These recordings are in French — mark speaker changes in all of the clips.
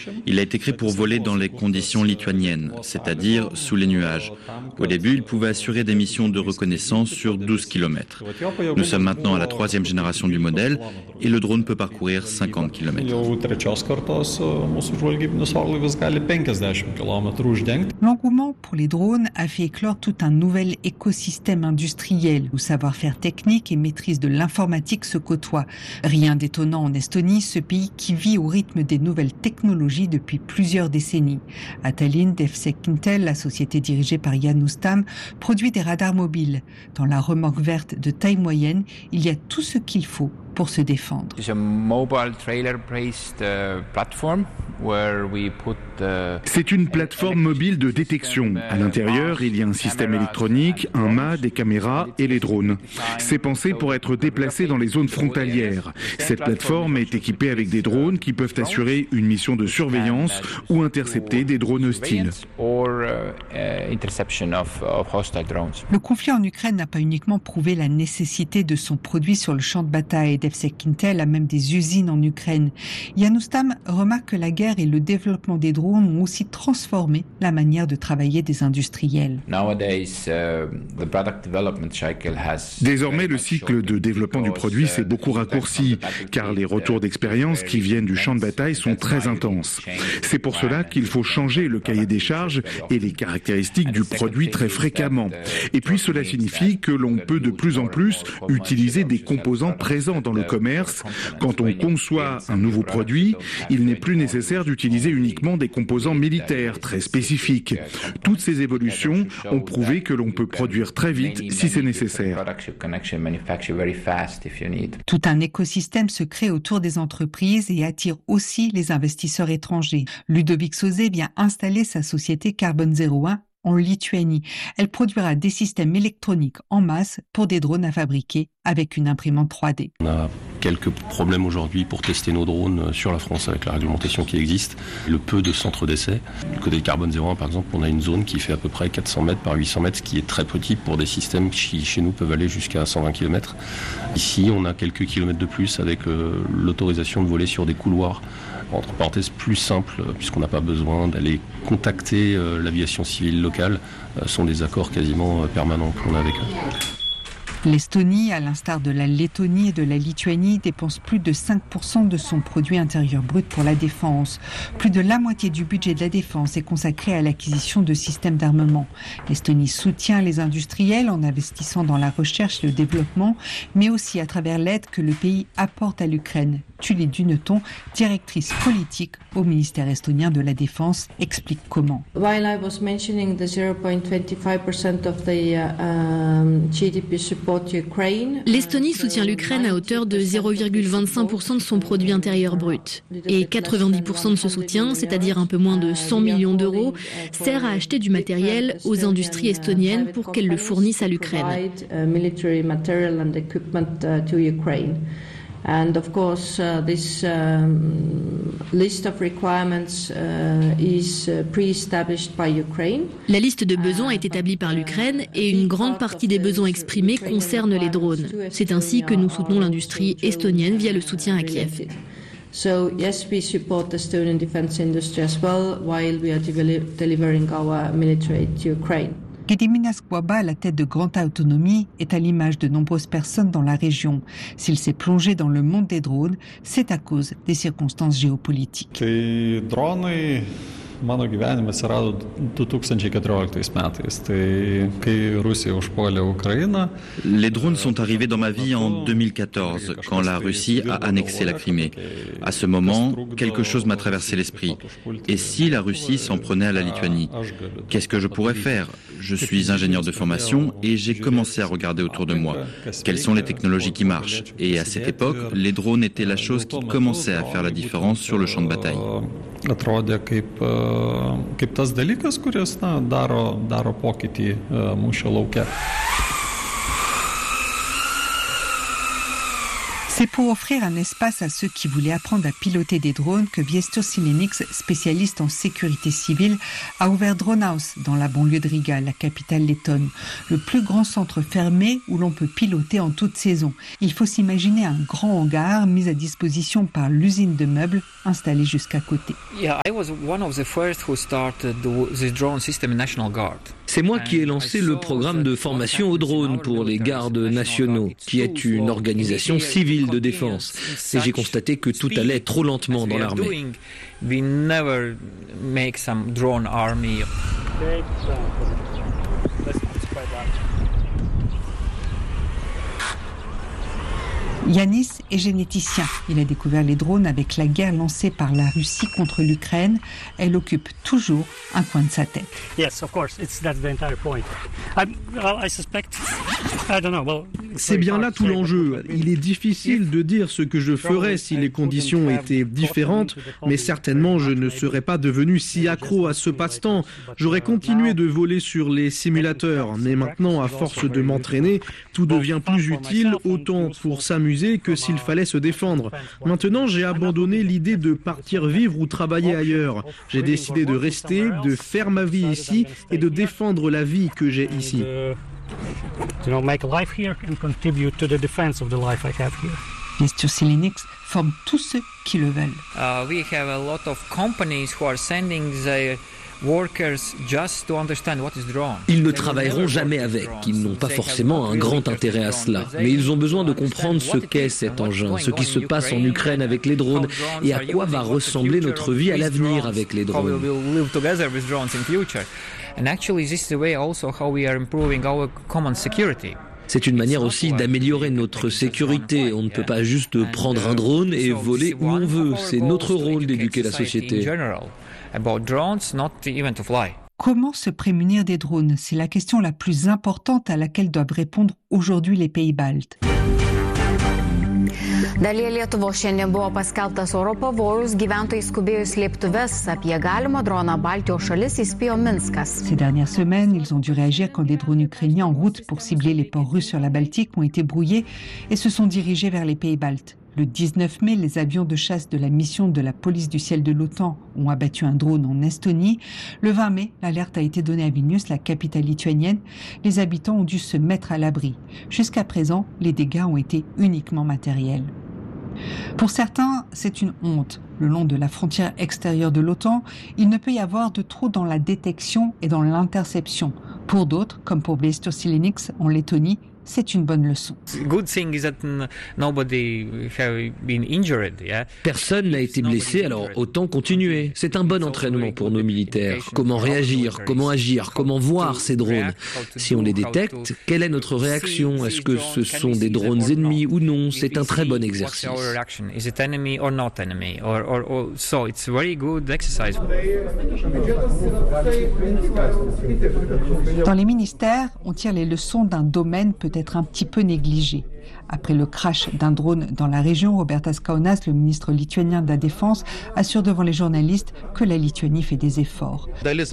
Speaker 1: Il a été créé pour voler dans les conditions lituaniennes, c'est-à-dire sous les nuages. Au début, il pouvait assurer des missions de reconnaissance sur 12 km. Nous sommes maintenant à la 3e génération du modèle et le drone peut parcourir 50 km.
Speaker 2: L'engouement pour les drones a fait éclore tout un nouvel écosystème industriel où savoir-faire technique et maîtrise de l'informatique se côtoient. Rien d'étonnant en Estonie, ce pays qui vit au rythme des nouvelles technologies depuis plusieurs décennies. À Tallinn, Defsek-Intel, la société dirigée par Jan Ustam, produit des radars mobiles. Dans la remorque verte de taille moyenne, il y a tout ce qu'il faut pour se défendre.
Speaker 3: C'est une plateforme mobile de détection. À l'intérieur, il y a un système électronique, un mât, des caméras et les drones. C'est pensé pour être déplacé dans les zones frontalières. Cette plateforme est équipée avec des drones qui peuvent assurer une mission de surveillance ou intercepter des drones hostiles.
Speaker 2: Le conflit en Ukraine n'a pas uniquement prouvé la nécessité de son produit sur le champ de bataille. Defsek-Intel a même des usines en Ukraine. Jan Ustam remarque que la guerre et le développement des drones ont aussi transformé la manière de travailler des industriels.
Speaker 3: Désormais, le cycle de développement du produit s'est beaucoup raccourci, car les retours d'expérience qui viennent du champ de bataille sont très intenses. C'est pour cela qu'il faut changer le cahier des charges et les caractéristiques du produit très fréquemment. Et puis cela signifie que l'on peut de plus en plus utiliser des composants présents dans le commerce. Quand on conçoit un nouveau produit, il n'est plus nécessaire d'utiliser uniquement des composants militaires très spécifiques. Toutes ces évolutions ont prouvé que l'on peut produire très vite si c'est nécessaire.
Speaker 2: Tout un écosystème se crée autour des entreprises et attire aussi les investisseurs étrangers. Ludovic Sauzet vient installer sa société Carbon 01 en Lituanie. Elle produira des systèmes électroniques en masse pour des drones à fabriquer avec une imprimante 3D.
Speaker 4: On a quelques problèmes aujourd'hui pour tester nos drones sur la France avec la réglementation qui existe. Le peu de centres d'essai. Du côté de Carbon 01, par exemple, on a une zone qui fait à peu près 400 mètres par 800 mètres, ce qui est très petit pour des systèmes qui, chez nous, peuvent aller jusqu'à 120 km. Ici, on a quelques kilomètres de plus avec l'autorisation de voler sur des couloirs, entre parenthèses, plus simples, puisqu'on n'a pas besoin d'aller contacter l'aviation civile locale. Sont des accords quasiment permanents qu'on a avec eux.
Speaker 2: L'Estonie, à l'instar de la Lettonie et de la Lituanie, dépense plus de 5% de son produit intérieur brut pour la défense. Plus de la moitié du budget de la défense est consacré à l'acquisition de systèmes d'armement. L'Estonie soutient les industriels en investissant dans la recherche et le développement, mais aussi à travers l'aide que le pays apporte à l'Ukraine. Tuuli Duneton, directrice politique au ministère estonien de la Défense, explique comment.
Speaker 5: While I was mentioning the 0.25% of the GDP support Ukraine,
Speaker 6: l'Estonie soutient l'Ukraine à hauteur de 0,25% de son produit intérieur brut. Et 90% de ce soutien, c'est-à-dire un peu moins de 100 millions d'euros, sert à acheter du matériel aux industries estoniennes pour qu'elles le fournissent à l'Ukraine.
Speaker 5: And of course, this list of requirements is pre-established by Ukraine.
Speaker 6: La liste de besoins est établie par l'Ukraine et une grande partie des besoins exprimés concerne les drones. C'est ainsi que nous soutenons l'industrie estonienne via le soutien à Kiev.
Speaker 5: So yes, we support the Estonian defense industry as well while we are delivering our military aid to Ukraine.
Speaker 2: Gediminas Guaba, à la tête de Granta Autonomy, est à l'image de nombreuses personnes dans la région. S'il s'est plongé dans le monde des drones, c'est à cause des circonstances géopolitiques.
Speaker 7: Les drones mano gyvenime atsirado 2014 metais. Tai kai Rusija užpuolė Ukrainą.
Speaker 1: Les drones sont arrivés dans ma vie en 2014, quand la Russie a annexé la Crimée. À ce moment, quelque chose m'a traversé l'esprit. Et si la Russie s'en prenait à la Lituanie? Qu'est-ce que je pourrais faire? Je suis ingénieur de formation et j'ai commencé à regarder autour de moi. Quelles sont les technologies qui marchent? Et à cette époque, les drones étaient la chose qui commençait à faire la différence sur le champ de bataille.
Speaker 7: Atrodė kaip tas dalykas, kuris daro pokytį mūšio lauke.
Speaker 2: C'est pour offrir un espace à ceux qui voulaient apprendre à piloter des drones que Viestos Silenix, spécialiste en sécurité civile, a ouvert Drone House dans la banlieue de Riga, la capitale lettonne. Le plus grand centre fermé où l'on peut piloter en toute saison. Il faut s'imaginer un grand hangar mis à disposition par l'usine de meubles installée jusqu'à côté.
Speaker 8: C'est moi qui ai lancé le programme de formation aux drones pour les gardes nationaux, qui est une organisation civile de défense. Et j'ai constaté que tout allait trop lentement dans l'armée.
Speaker 2: Yanis est généticien. Il a découvert les drones avec la guerre lancée par la Russie contre l'Ukraine. Elle occupe toujours un coin de sa tête.
Speaker 9: C'est bien là tout l'enjeu. Il est difficile de dire ce que je ferais si les conditions étaient différentes, mais certainement je ne serais pas devenu si accro à ce passe-temps. J'aurais continué de voler sur les simulateurs, mais maintenant, à force de m'entraîner, tout devient plus utile, autant pour s'amuser que s'il fallait se défendre. Maintenant, j'ai abandonné l'idée de partir vivre ou travailler ailleurs. J'ai décidé de rester, de faire ma vie ici et de défendre la vie que j'ai ici.
Speaker 2: Viestos Silenix forme tous ceux qui le veulent.
Speaker 8: Ils ne travailleront jamais avec, ils n'ont pas forcément un grand intérêt à cela. Mais ils ont besoin de comprendre ce qu'est cet engin, ce qui se passe en Ukraine avec les drones et à quoi va ressembler notre vie à l'avenir avec les drones. C'est une manière aussi d'améliorer notre sécurité. On ne peut pas juste prendre un drone et voler où on veut. C'est notre rôle d'éduquer la société.
Speaker 2: Comment se prémunir des drones? C'est la question la plus importante à laquelle doivent répondre aujourd'hui les pays baltes.
Speaker 10: Dalyje Lietuvos šiandien buvo paskelbtas oro pavojus, gyventojai skubėjo į slėptuves. Apie galimą droną Baltijos šalis įspėjo Minskas.
Speaker 2: Ces dernières semaines, ils ont dû réagir quand des drones ukrainiens en route pour cibler les ports russes sur la Baltique ont été brouillés et se sont dirigés vers les pays baltes. Le 19 mai, les avions de chasse de la mission de la police du ciel de l'OTAN ont abattu un drone en Estonie. Le 20 mai, l'alerte a été donnée à Vilnius, la capitale lituanienne. Les habitants ont dû se mettre à l'abri. Jusqu'à présent, les dégâts ont été uniquement matériels. Pour certains, c'est une honte. Le long de la frontière extérieure de l'OTAN, il ne peut y avoir de trop dans la détection et dans l'interception. Pour d'autres, comme pour Viestos Silenix en Lettonie, c'est une bonne leçon.
Speaker 8: Personne n'a été blessé, alors autant continuer. C'est un bon entraînement pour nos militaires. Comment réagir, comment agir, comment voir ces drones. Si on les détecte, quelle est notre réaction? Est-ce que ce sont des drones ennemis ou non? C'est un très bon exercice.
Speaker 2: Dans les ministères, on tire les leçons d'un domaine peut-être un petit peu négligé. Après le crash d'un drone dans la région, Robertas Kaunas, le ministre lituanien de la Défense, assure devant les journalistes que la Lituanie fait des efforts.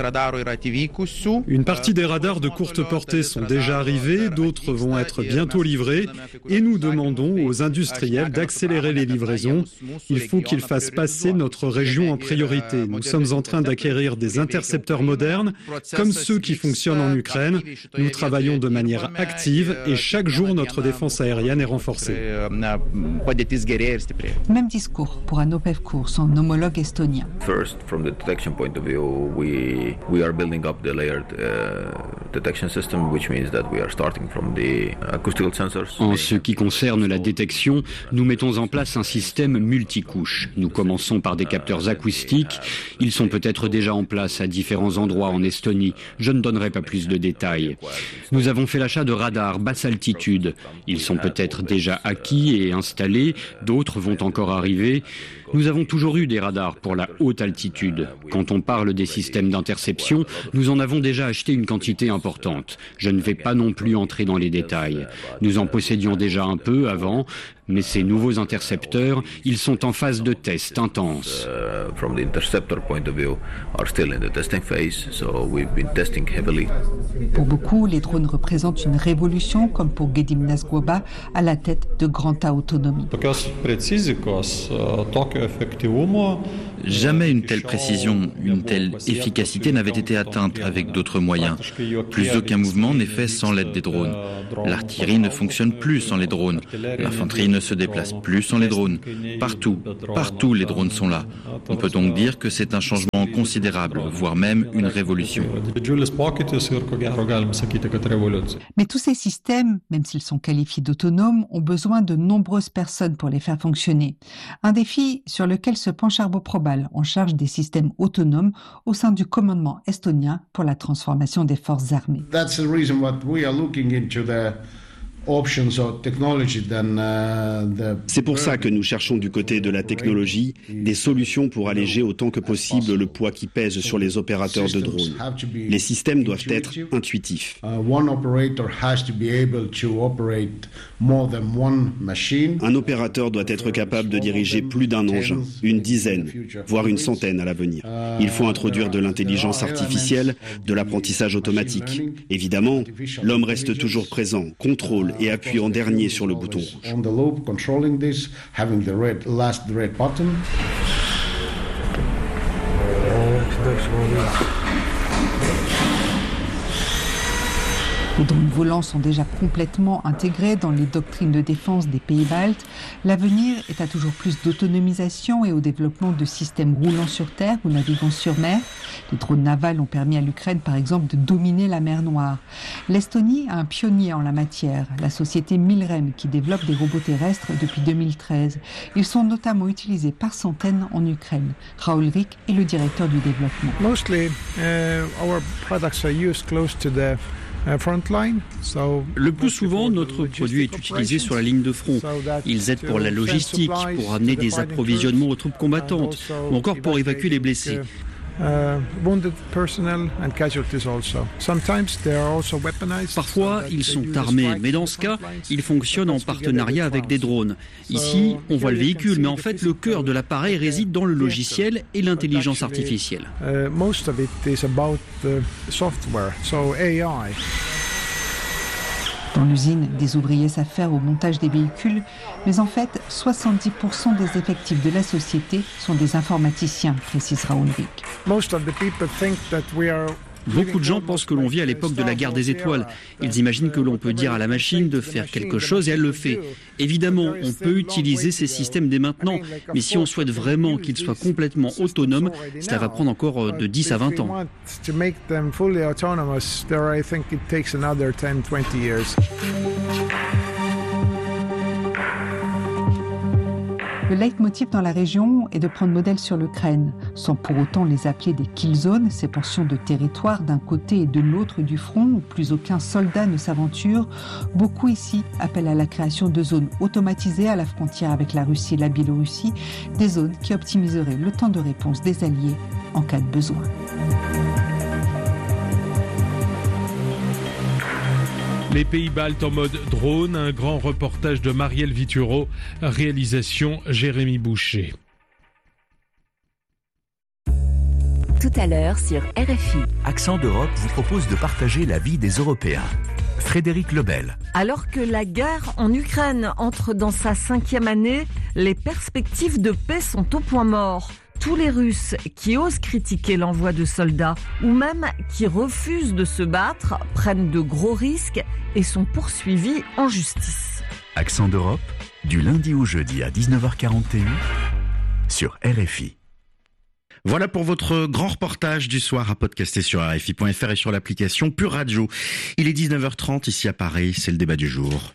Speaker 11: Une partie des radars de courte portée sont déjà arrivés, d'autres vont être bientôt livrés et nous demandons aux industriels d'accélérer les livraisons. Il faut qu'ils fassent passer notre région en priorité. Nous sommes en train d'acquérir des intercepteurs modernes comme ceux qui fonctionnent en Ukraine. Nous travaillons de manière active et chaque jour notre défense aérienne est renforcée.
Speaker 2: Même discours pour Hanno Pevkur, son homologue estonien.
Speaker 12: First, from the detection point of view, we are building up the layered detection system, which means that we are starting from the acoustical sensors.
Speaker 13: En ce qui concerne la détection, nous mettons en place un système multicouche. Nous commençons par des capteurs acoustiques. Ils sont peut-être déjà en place à différents endroits en Estonie. Je ne donnerai pas plus de détails. Nous avons fait l'achat de radars basse altitude. Ils sont peut-être déjà acquis et installés, d'autres vont encore arriver. Nous avons toujours eu des radars pour la haute altitude. Quand on parle des systèmes d'interception, nous en avons déjà acheté une quantité importante. Je ne vais pas non plus entrer dans les détails. Nous en possédions déjà un peu avant, mais ces nouveaux intercepteurs, ils sont en phase de test intense.
Speaker 2: Pour beaucoup, les drones représentent une révolution, comme pour Gedim Nazgoba, à la tête de Granta Autonomy.
Speaker 1: Jamais une telle précision, une telle efficacité n'avait été atteinte avec d'autres moyens. Plus aucun mouvement n'est fait sans l'aide des drones. L'artillerie ne fonctionne plus sans les drones. L'infanterie ne se déplace plus sans les drones. Partout les drones sont là. On peut donc dire que c'est un changement considérable, voire même une révolution.
Speaker 2: Mais tous ces systèmes, même s'ils sont qualifiés d'autonomes, ont besoin de nombreuses personnes pour les faire fonctionner. Un défi sur lequel se penche Arbo Probal, en charge des systèmes autonomes au sein du commandement estonien pour la transformation des forces armées.
Speaker 14: C'est pour ça que nous cherchons du côté de la technologie des solutions pour alléger autant que possible le poids qui pèse sur les opérateurs de drones. Les systèmes doivent être intuitifs. Un opérateur doit être capable de diriger plus d'un engin, une dizaine, voire une centaine à l'avenir. Il faut introduire de l'intelligence artificielle, de l'apprentissage automatique. Évidemment, l'homme reste toujours présent, contrôle et appuie en dernier sur le bouton rouge.
Speaker 2: Les drones volants sont déjà complètement intégrés dans les doctrines de défense des pays baltes. L'avenir est à toujours plus d'autonomisation et au développement de systèmes roulant sur terre ou naviguant sur mer. Les drones navals ont permis à l'Ukraine, par exemple, de dominer la mer Noire. L'Estonie a un pionnier en la matière, la société Milrem, qui développe des robots terrestres depuis 2013. Ils sont notamment utilisés par centaines en Ukraine. Raoul Rick est le directeur du développement.
Speaker 15: Our products are used close to the
Speaker 16: Le plus souvent, notre produit est utilisé sur la ligne de front. Ils aident pour la logistique, pour amener des approvisionnements aux troupes combattantes, ou encore pour évacuer les blessés. Parfois, ils sont armés, mais dans ce cas, ils fonctionnent en partenariat avec des drones. Ici, on voit le véhicule, mais en fait, le cœur de l'appareil réside dans le logiciel et l'intelligence artificielle.
Speaker 2: Dans l'usine, des ouvriers s'affairent au montage des véhicules, mais en fait, 70% des effectifs de la société sont des informaticiens, précise Raoul Rick.
Speaker 16: Beaucoup de gens pensent que l'on vit à l'époque de la guerre des étoiles. Ils imaginent que l'on peut dire à la machine de faire quelque chose et elle le fait. Évidemment, on peut utiliser ces systèmes dès maintenant, mais si on souhaite vraiment qu'ils soient complètement autonomes, cela va prendre encore de 10 à 20 ans.
Speaker 2: Le leitmotiv dans la région est de prendre modèle sur l'Ukraine, sans pour autant les appeler des kill zones, ces portions de territoire d'un côté et de l'autre du front où plus aucun soldat ne s'aventure. Beaucoup ici appellent à la création de zones automatisées à la frontière avec la Russie et la Biélorussie, des zones qui optimiseraient le temps de réponse des alliés en cas de besoin.
Speaker 17: Les pays baltes en mode drone, un grand reportage de Marielle Vituro, réalisation Jérémy Boucher.
Speaker 18: Tout à l'heure sur RFI.
Speaker 19: Accent d'Europe vous propose de partager la vie des Européens. Frédéric Lebel.
Speaker 20: Alors que la guerre en Ukraine entre dans sa 5e année, les perspectives de paix sont au point mort. Tous les Russes qui osent critiquer l'envoi de soldats ou même qui refusent de se battre prennent de gros risques et sont poursuivis en justice.
Speaker 19: Accent d'Europe, du lundi au jeudi à 19h41 sur RFI.
Speaker 2: Voilà pour votre grand reportage du soir à podcaster sur RFI.fr et sur l'application Pure Radio. Il est 19h30 ici à Paris, c'est le débat du jour.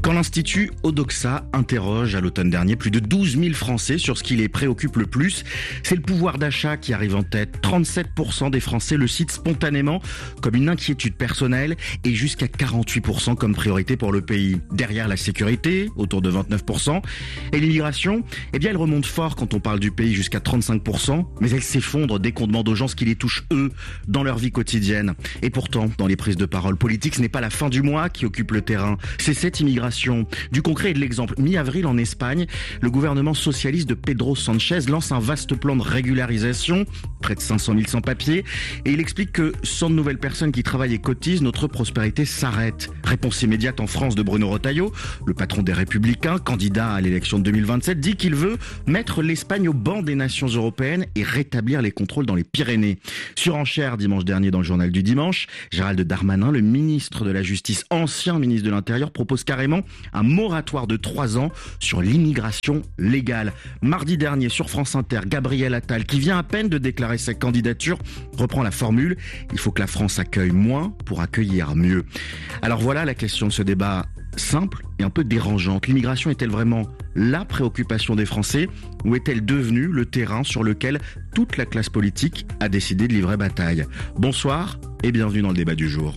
Speaker 2: Quand l'Institut Odoxa interroge à l'automne dernier plus de 12 000 Français sur ce qui les préoccupe le plus, c'est le pouvoir d'achat qui arrive en tête. 37% des Français le citent spontanément comme une inquiétude personnelle et jusqu'à 48% comme priorité pour le pays. Derrière la sécurité, autour de 29%, et l'immigration, eh bien elle remonte fort quand on parle du pays jusqu'à 35%, mais elle s'effondre dès qu'on demande aux gens ce qui les touche eux dans leur vie quotidienne. Et pourtant, dans les prises de parole politiques, ce n'est pas la fin du mois qui occupe le terrain, c'est cette immigration. Du concret et de l'exemple. Mi-avril en Espagne, le gouvernement socialiste de Pedro Sánchez lance un vaste plan de régularisation, près de 500 000 sans-papiers, et il explique que sans de nouvelles personnes qui travaillent et cotisent, notre prospérité s'arrête. Réponse immédiate en France de Bruno Retailleau, le patron des Républicains, candidat à l'élection de 2027, dit qu'il veut mettre l'Espagne au banc des nations européennes et rétablir les contrôles dans les Pyrénées. Surenchère dimanche dernier dans le journal du dimanche, Gérald Darmanin, le ministre de la Justice, ancien ministre de l'Intérieur, propose carrément un moratoire de 3 ans sur l'immigration légale. Mardi dernier, sur France Inter, Gabriel Attal, qui vient à peine de déclarer sa candidature, reprend la formule « Il faut que la France accueille moins pour accueillir mieux ». Alors voilà la question de ce débat simple et un peu dérangeante. L'immigration est-elle vraiment la préoccupation des Français ou est-elle devenue le terrain sur lequel toute la classe politique a décidé de livrer bataille ? Bonsoir et bienvenue dans le débat du jour.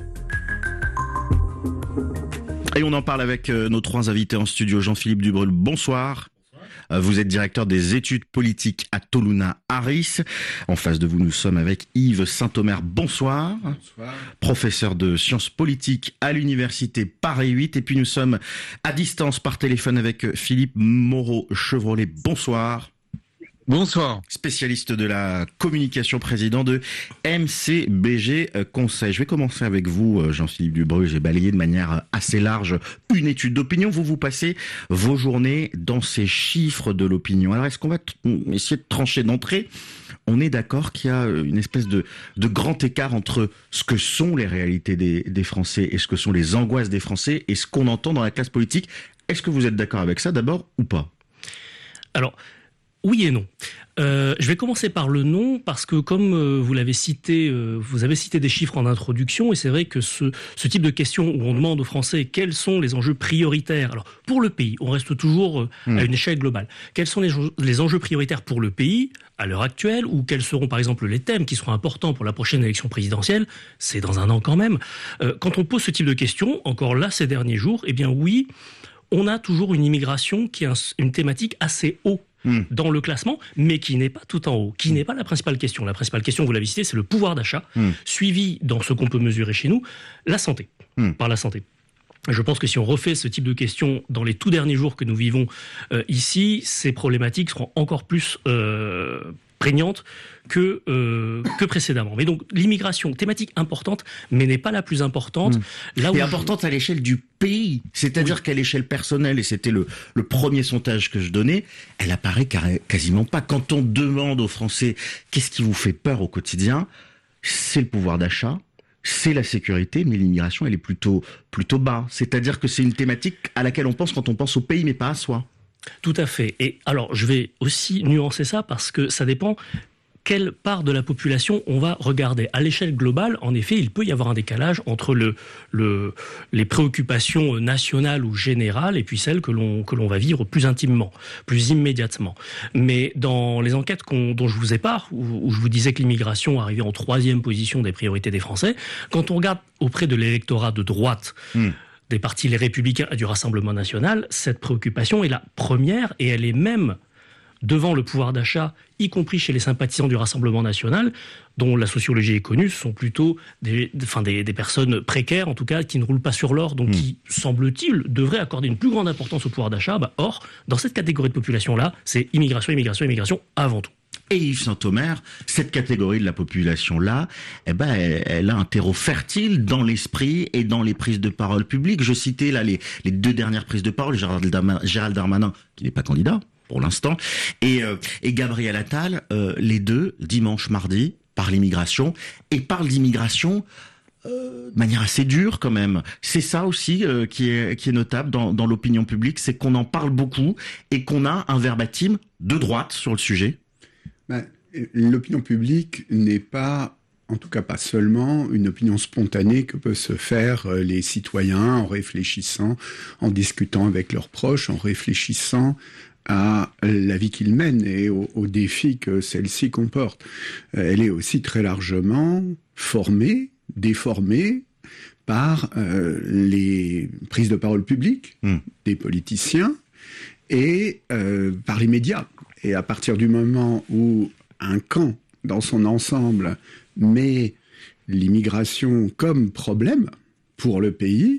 Speaker 2: Et on en parle avec nos 3 invités en studio. Jean-Philippe Dubreuil, bonsoir. Vous êtes directeur des études politiques à Toluna Harris. En face de vous, nous sommes avec Yves Saint-Omer. Bonsoir. Bonsoir. Professeur de sciences politiques à l'université Paris 8. Et puis nous sommes à distance par téléphone avec Philippe Moreau-Chevrolet. Bonsoir.
Speaker 21: Bonsoir.
Speaker 2: Spécialiste de la communication, président de MCBG Conseil. Je vais commencer avec vous, Jean-Philippe Dubreuil. J'ai balayé de manière assez large une étude d'opinion. Vous passez vos journées dans ces chiffres de l'opinion. Alors, est-ce qu'on va essayer de trancher d'entrée ? On est d'accord qu'il y a une espèce de grand écart entre ce que sont les réalités des Français et ce que sont les angoisses des Français et ce qu'on entend dans la classe politique. Est-ce que vous êtes d'accord avec ça d'abord ou pas ?
Speaker 21: Alors, oui et non. Je vais commencer par le non parce que comme vous l'avez cité, vous avez cité des chiffres en introduction et c'est vrai que ce type de question où on demande aux Français quels sont les enjeux prioritaires. Alors pour le pays, on reste toujours à une échelle globale. Quels sont les enjeux prioritaires pour le pays à l'heure actuelle ou quels seront par exemple les thèmes qui seront importants pour la prochaine élection présidentielle ? C'est dans un an quand même. Quand on pose ce type de questions, encore là ces derniers jours, eh bien oui, on a toujours une immigration qui est une thématique assez haut dans le classement, mais qui n'est pas tout en haut, qui n'est pas la principale question. La principale question, vous l'avez cité, c'est le pouvoir d'achat, suivi dans ce qu'on peut mesurer chez nous, la santé, par la santé. Je pense que si on refait ce type de questions dans les tout derniers jours que nous vivons ici, ces problématiques seront encore plus prégnante que précédemment. Mais donc l'immigration, thématique importante, mais n'est pas la plus importante.
Speaker 2: Là où importante à l'échelle du pays, c'est-à-dire qu'à l'échelle personnelle, et c'était le premier sondage que je donnais, elle apparaît quasiment pas. Quand on demande aux Français qu'est-ce qui vous fait peur au quotidien, c'est le pouvoir d'achat, c'est la sécurité, mais l'immigration, elle est plutôt bas. C'est-à-dire que c'est une thématique à laquelle on pense quand on pense au pays, mais pas à soi.
Speaker 21: Tout à fait. Et alors, je vais aussi nuancer ça parce que ça dépend quelle part de la population on va regarder. À l'échelle globale, en effet, il peut y avoir un décalage entre les préoccupations nationales ou générales et puis celles que l'on va vivre plus intimement, plus immédiatement. Mais dans les enquêtes dont je vous ai parlé, où je vous disais que l'immigration arrivait en 3e position des priorités des Français, quand on regarde auprès de l'électorat de droite, des partis Les Républicains et du Rassemblement National, cette préoccupation est la première et elle est même devant le pouvoir d'achat, y compris chez les sympathisants du Rassemblement National, dont la sociologie est connue, ce sont plutôt des personnes précaires, en tout cas, qui ne roulent pas sur l'or, donc qui, semble-t-il, devraient accorder une plus grande importance au pouvoir d'achat. Or, dans cette catégorie de population-là, c'est immigration, immigration, immigration avant tout.
Speaker 2: Et Yves Saint-Omer, cette catégorie de la population-là, elle a un terreau fertile dans l'esprit et dans les prises de parole publiques. Je citais là les 2 dernières prises de parole, Gérald Darmanin, qui n'est pas candidat pour l'instant, et Gabriel Attal, les deux, dimanche, mardi, par l'immigration, et parlent d'immigration de manière assez dure quand même. C'est ça aussi qui est notable dans l'opinion publique, c'est qu'on en parle beaucoup et qu'on a un verbatim de droite sur le sujet.
Speaker 22: L'opinion publique n'est pas
Speaker 3: en tout cas pas seulement, une opinion spontanée que peuvent se faire les citoyens en réfléchissant, en discutant avec leurs proches, en réfléchissant à la vie qu'ils mènent et aux défis que celle-ci comporte. Elle est aussi très largement formée, déformée par les prises de parole publiques des politiciens et par les médias. Et à partir du moment où un camp, dans son ensemble, met l'immigration comme problème pour le pays,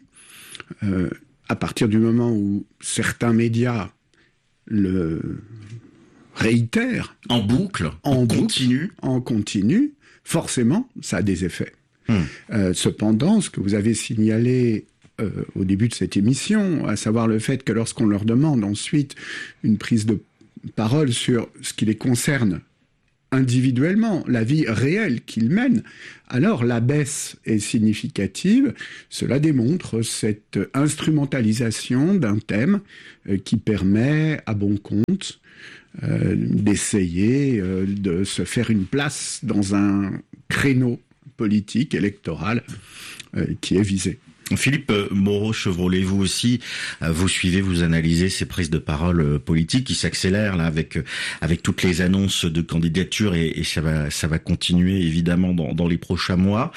Speaker 3: à partir du moment où certains médias le réitèrent
Speaker 22: en boucle, en
Speaker 3: continu, forcément, ça a des effets. Cependant, ce que vous avez signalé au début de cette émission, à savoir le fait que lorsqu'on leur demande ensuite une prise de parole sur ce qui les concerne individuellement, la vie réelle qu'ils mènent, alors la baisse est significative. Cela démontre cette instrumentalisation d'un thème qui permet, à bon compte, d'essayer de se faire une place dans un créneau politique, électoral, qui est visé.
Speaker 22: Philippe Moreau-Chevrolet, vous aussi, vous suivez, vous analysez ces prises de parole politiques qui s'accélèrent là avec toutes les annonces de candidature et ça va continuer évidemment dans les prochains mois.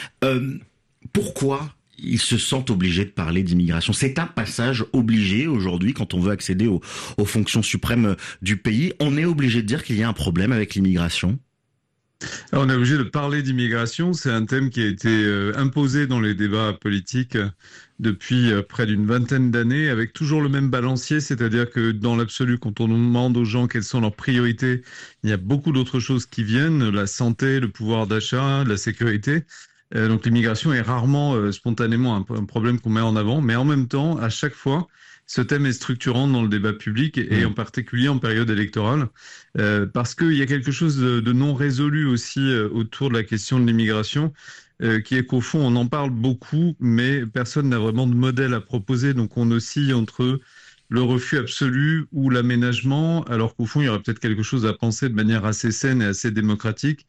Speaker 22: Pourquoi ils se sentent obligés de parler d'immigration? C'est un passage obligé aujourd'hui quand on veut accéder aux fonctions suprêmes du pays. On est obligé de dire qu'il y a un problème avec l'immigration?
Speaker 23: Alors, on est obligé de parler d'immigration. C'est un thème qui a été imposé dans les débats politiques depuis près d'une vingtaine d'années, avec toujours le même balancier, c'est-à-dire que dans l'absolu, quand on demande aux gens quelles sont leurs priorités, il y a beaucoup d'autres choses qui viennent, la santé, le pouvoir d'achat, la sécurité. Donc l'immigration est rarement spontanément un problème qu'on met en avant, mais en même temps, à chaque fois, ce thème est structurant dans le débat public et en particulier en période électorale, parce qu'il y a quelque chose de non résolu aussi autour de la question de l'immigration, qui est qu'au fond, on en parle beaucoup, mais personne n'a vraiment de modèle à proposer. Donc on oscille entre le refus absolu ou l'aménagement, alors qu'au fond, il y aurait peut-être quelque chose à penser de manière assez saine et assez démocratique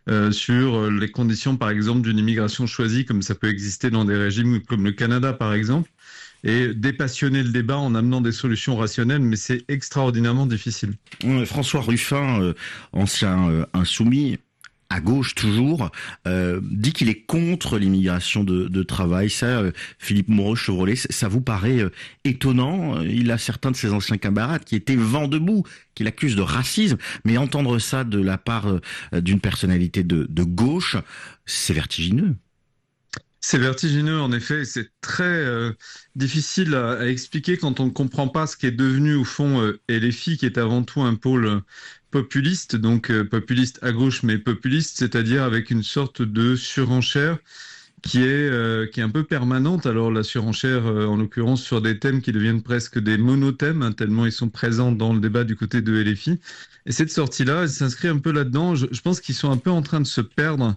Speaker 23: sur les conditions, par exemple, d'une immigration choisie, comme ça peut exister dans des régimes comme le Canada, par exemple, et dépassionner le débat en amenant des solutions rationnelles, mais c'est extraordinairement difficile.
Speaker 22: François Ruffin, ancien insoumis, à gauche toujours, dit qu'il est contre l'immigration de travail. Ça, Philippe Moreau-Chevrolet, ça vous paraît étonnant? Il a certains de ses anciens camarades qui étaient vent debout, qui l'accusent de racisme, mais entendre ça de la part d'une personnalité de gauche, c'est vertigineux.
Speaker 23: C'est vertigineux, en effet. C'est très difficile à expliquer quand on ne comprend pas ce qui est devenu, au fond, LFI, qui est avant tout un pôle populiste, donc populiste à gauche, mais populiste, c'est-à-dire avec une sorte de surenchère qui est un peu permanente. Alors la surenchère, en l'occurrence, sur des thèmes qui deviennent presque des monothèmes, hein, tellement ils sont présents dans le débat du côté de LFI. Et cette sortie-là, elle s'inscrit un peu là-dedans. Je pense qu'ils sont un peu en train de se perdre,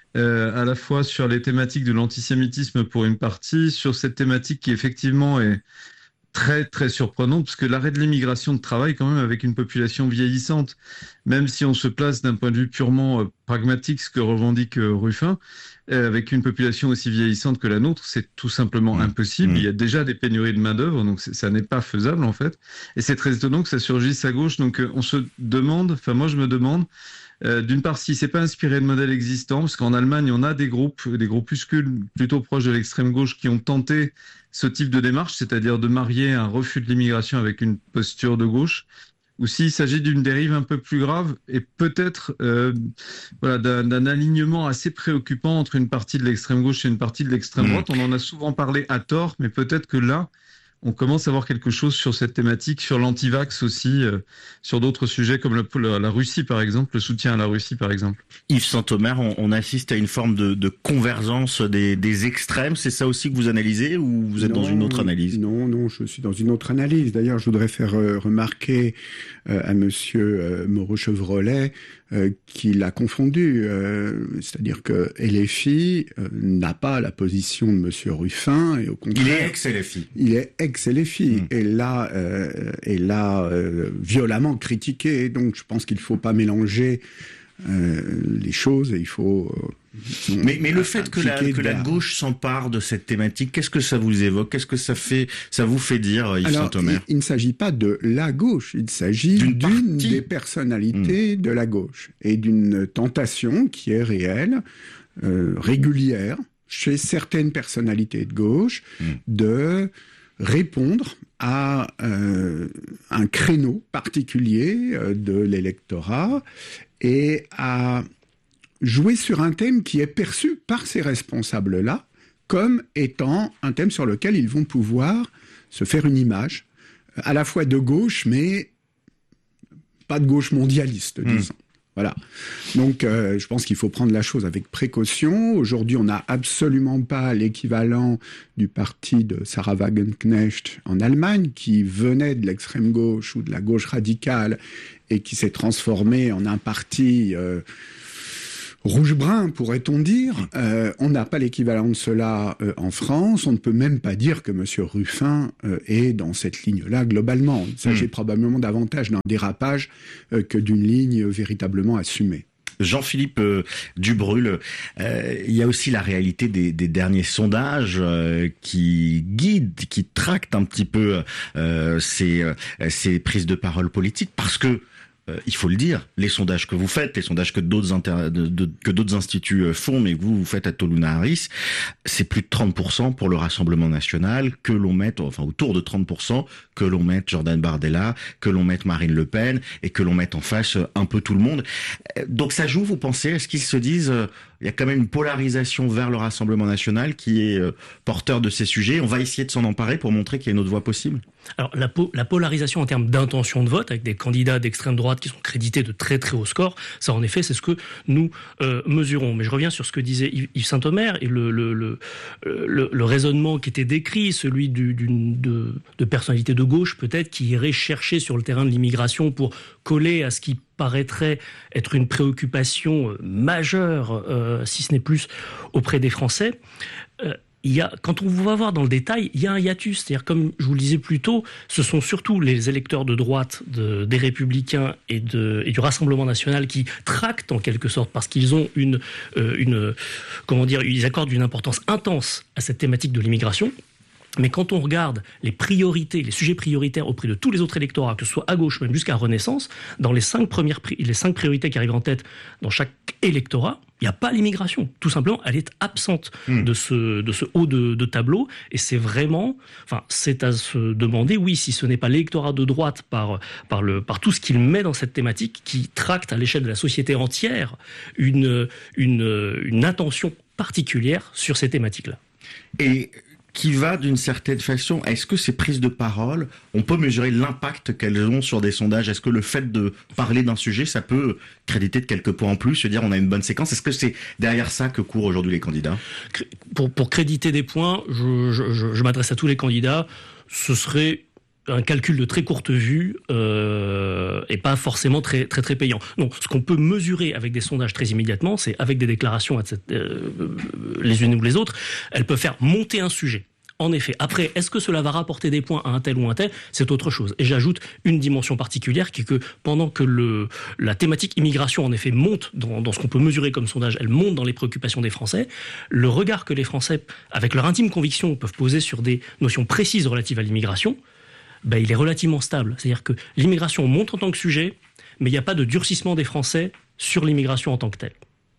Speaker 23: à la fois sur les thématiques de l'antisémitisme pour une partie, sur cette thématique qui effectivement est très très surprenante, parce que l'arrêt de l'immigration de travail, quand même, avec une population vieillissante, même si on se place d'un point de vue purement pragmatique, ce que revendique Ruffin, avec une population aussi vieillissante que la nôtre, c'est tout simplement impossible. Il y a déjà des pénuries de main-d'œuvre, donc ça n'est pas faisable en fait. Et c'est très étonnant que ça surgisse à gauche. Donc on se demande, enfin moi je me demande, d'une part, si c'est pas inspiré de modèles existants, parce qu'en Allemagne, on a des groupuscules plutôt proches de l'extrême gauche qui ont tenté ce type de démarche, c'est-à-dire de marier un refus de l'immigration avec une posture de gauche, ou s'il s'agit d'une dérive un peu plus grave et peut-être d'un alignement assez préoccupant entre une partie de l'extrême gauche et une partie de l'extrême droite. On en a souvent parlé à tort, mais peut-être que là, on commence à voir quelque chose sur cette thématique, sur l'antivax aussi, sur d'autres sujets comme la Russie par exemple, le soutien à la Russie par exemple.
Speaker 22: Yves Saint-Omer, on assiste à une forme de convergence des extrêmes, c'est ça aussi que vous analysez ou vous êtes dans une autre analyse?
Speaker 3: Non, je suis dans une autre analyse. D'ailleurs, je voudrais faire remarquer à monsieur Moreau-Chevrolet qu'il a confondu, c'est-à-dire que LFI n'a pas la position de monsieur Ruffin, et au contraire...
Speaker 22: Il est ex-LFI.
Speaker 3: Il est ex-LFI, et là, violemment critiqué, donc je pense qu'il ne faut pas mélanger les choses et il faut...
Speaker 22: Mais le fait que la gauche s'empare de cette thématique, qu'est-ce que ça vous évoque? Qu'est-ce que ça vous fait dire, Yves Saint-Omer?
Speaker 3: Il ne s'agit pas de la gauche, il s'agit d'une des personnalités de la gauche et d'une tentation qui est réelle, régulière, chez certaines personnalités de gauche, de répondre à un créneau particulier de l'électorat et à jouer sur un thème qui est perçu par ces responsables-là comme étant un thème sur lequel ils vont pouvoir se faire une image, à la fois de gauche, mais pas de gauche mondialiste, disons. Voilà. Donc, je pense qu'il faut prendre la chose avec précaution. Aujourd'hui, on n'a absolument pas l'équivalent du parti de Sarah Wagenknecht en Allemagne, qui venait de l'extrême gauche ou de la gauche radicale et qui s'est transformé en un parti rouge-brun, pourrait-on dire. On n'a pas l'équivalent de cela en France. On ne peut même pas dire que M. Ruffin est dans cette ligne-là globalement. Il s'agit probablement davantage d'un dérapage que d'une ligne véritablement assumée.
Speaker 22: Jean-Philippe Dubrulle, il y a aussi la réalité des derniers sondages qui guident, qui tractent un petit peu ces prises de parole politiques, parce que il faut le dire, les sondages que vous faites, les sondages que d'autres instituts font, mais que vous faites à Toluna Harris, c'est plus de 30% pour le Rassemblement national, que l'on mette, enfin autour de 30%, que l'on mette Jordan Bardella, que l'on mette Marine Le Pen, et que l'on mette en face un peu tout le monde. Donc ça joue, vous pensez? Est-ce qu'ils se disent, il y a quand même une polarisation vers le Rassemblement national qui est porteur de ces sujets, on va essayer de s'en emparer pour montrer qu'il y a une autre voie possible?
Speaker 21: Alors la polarisation en termes d'intention de vote, avec des candidats d'extrême droite qui sont crédités de très très hauts scores, ça en effet c'est ce que nous mesurons. Mais je reviens sur ce que disait Yves Saint-Omer et le raisonnement qui était décrit, celui de personnalités de gauche peut-être qui iraient chercher sur le terrain de l'immigration pour coller à ce qui paraîtrait être une préoccupation majeure, si ce n'est plus, auprès des Français. Quand on va voir dans le détail, il y a un hiatus. C'est-à-dire, comme je vous le disais plus tôt, ce sont surtout les électeurs de droite des Républicains et du Rassemblement national qui tractent en quelque sorte, parce qu'ils ont ils accordent une importance intense à cette thématique de l'immigration. Mais quand on regarde les priorités, les sujets prioritaires auprès de tous les autres électorats, que ce soit à gauche, même jusqu'à Renaissance, dans les 5 priorités qui arrivent en tête dans chaque électorat, il n'y a pas l'immigration. Tout simplement, elle est absente de ce haut de tableau. Et c'est vraiment, c'est à se demander, oui, si ce n'est pas l'électorat de droite par tout ce qu'il met dans cette thématique, qui tracte à l'échelle de la société entière une attention particulière sur ces thématiques-là.
Speaker 22: Et qui va d'une certaine façon, est-ce que ces prises de parole, on peut mesurer l'impact qu'elles ont sur des sondages? Est-ce que le fait de parler d'un sujet, ça peut créditer de quelques points en plus, se dire on a une bonne séquence? Est-ce que c'est derrière ça que courent aujourd'hui les candidats?
Speaker 21: Pour créditer des points, je m'adresse à tous les candidats, ce serait un calcul de très courte vue et pas forcément très très très payant. Non, ce qu'on peut mesurer avec des sondages très immédiatement, c'est avec des déclarations les unes ou les autres, elles peuvent faire monter un sujet. En effet, après, est-ce que cela va rapporter des points à un tel ou un tel? C'est autre chose. Et j'ajoute une dimension particulière qui est que pendant que la thématique immigration, en effet, monte dans ce qu'on peut mesurer comme sondage, elle monte dans les préoccupations des Français, le regard que les Français, avec leur intime conviction, peuvent poser sur des notions précises relatives à l'immigration, il est relativement stable. C'est-à-dire que l'immigration monte en tant que sujet, mais il n'y a pas de durcissement des Français sur l'immigration en tant que telle.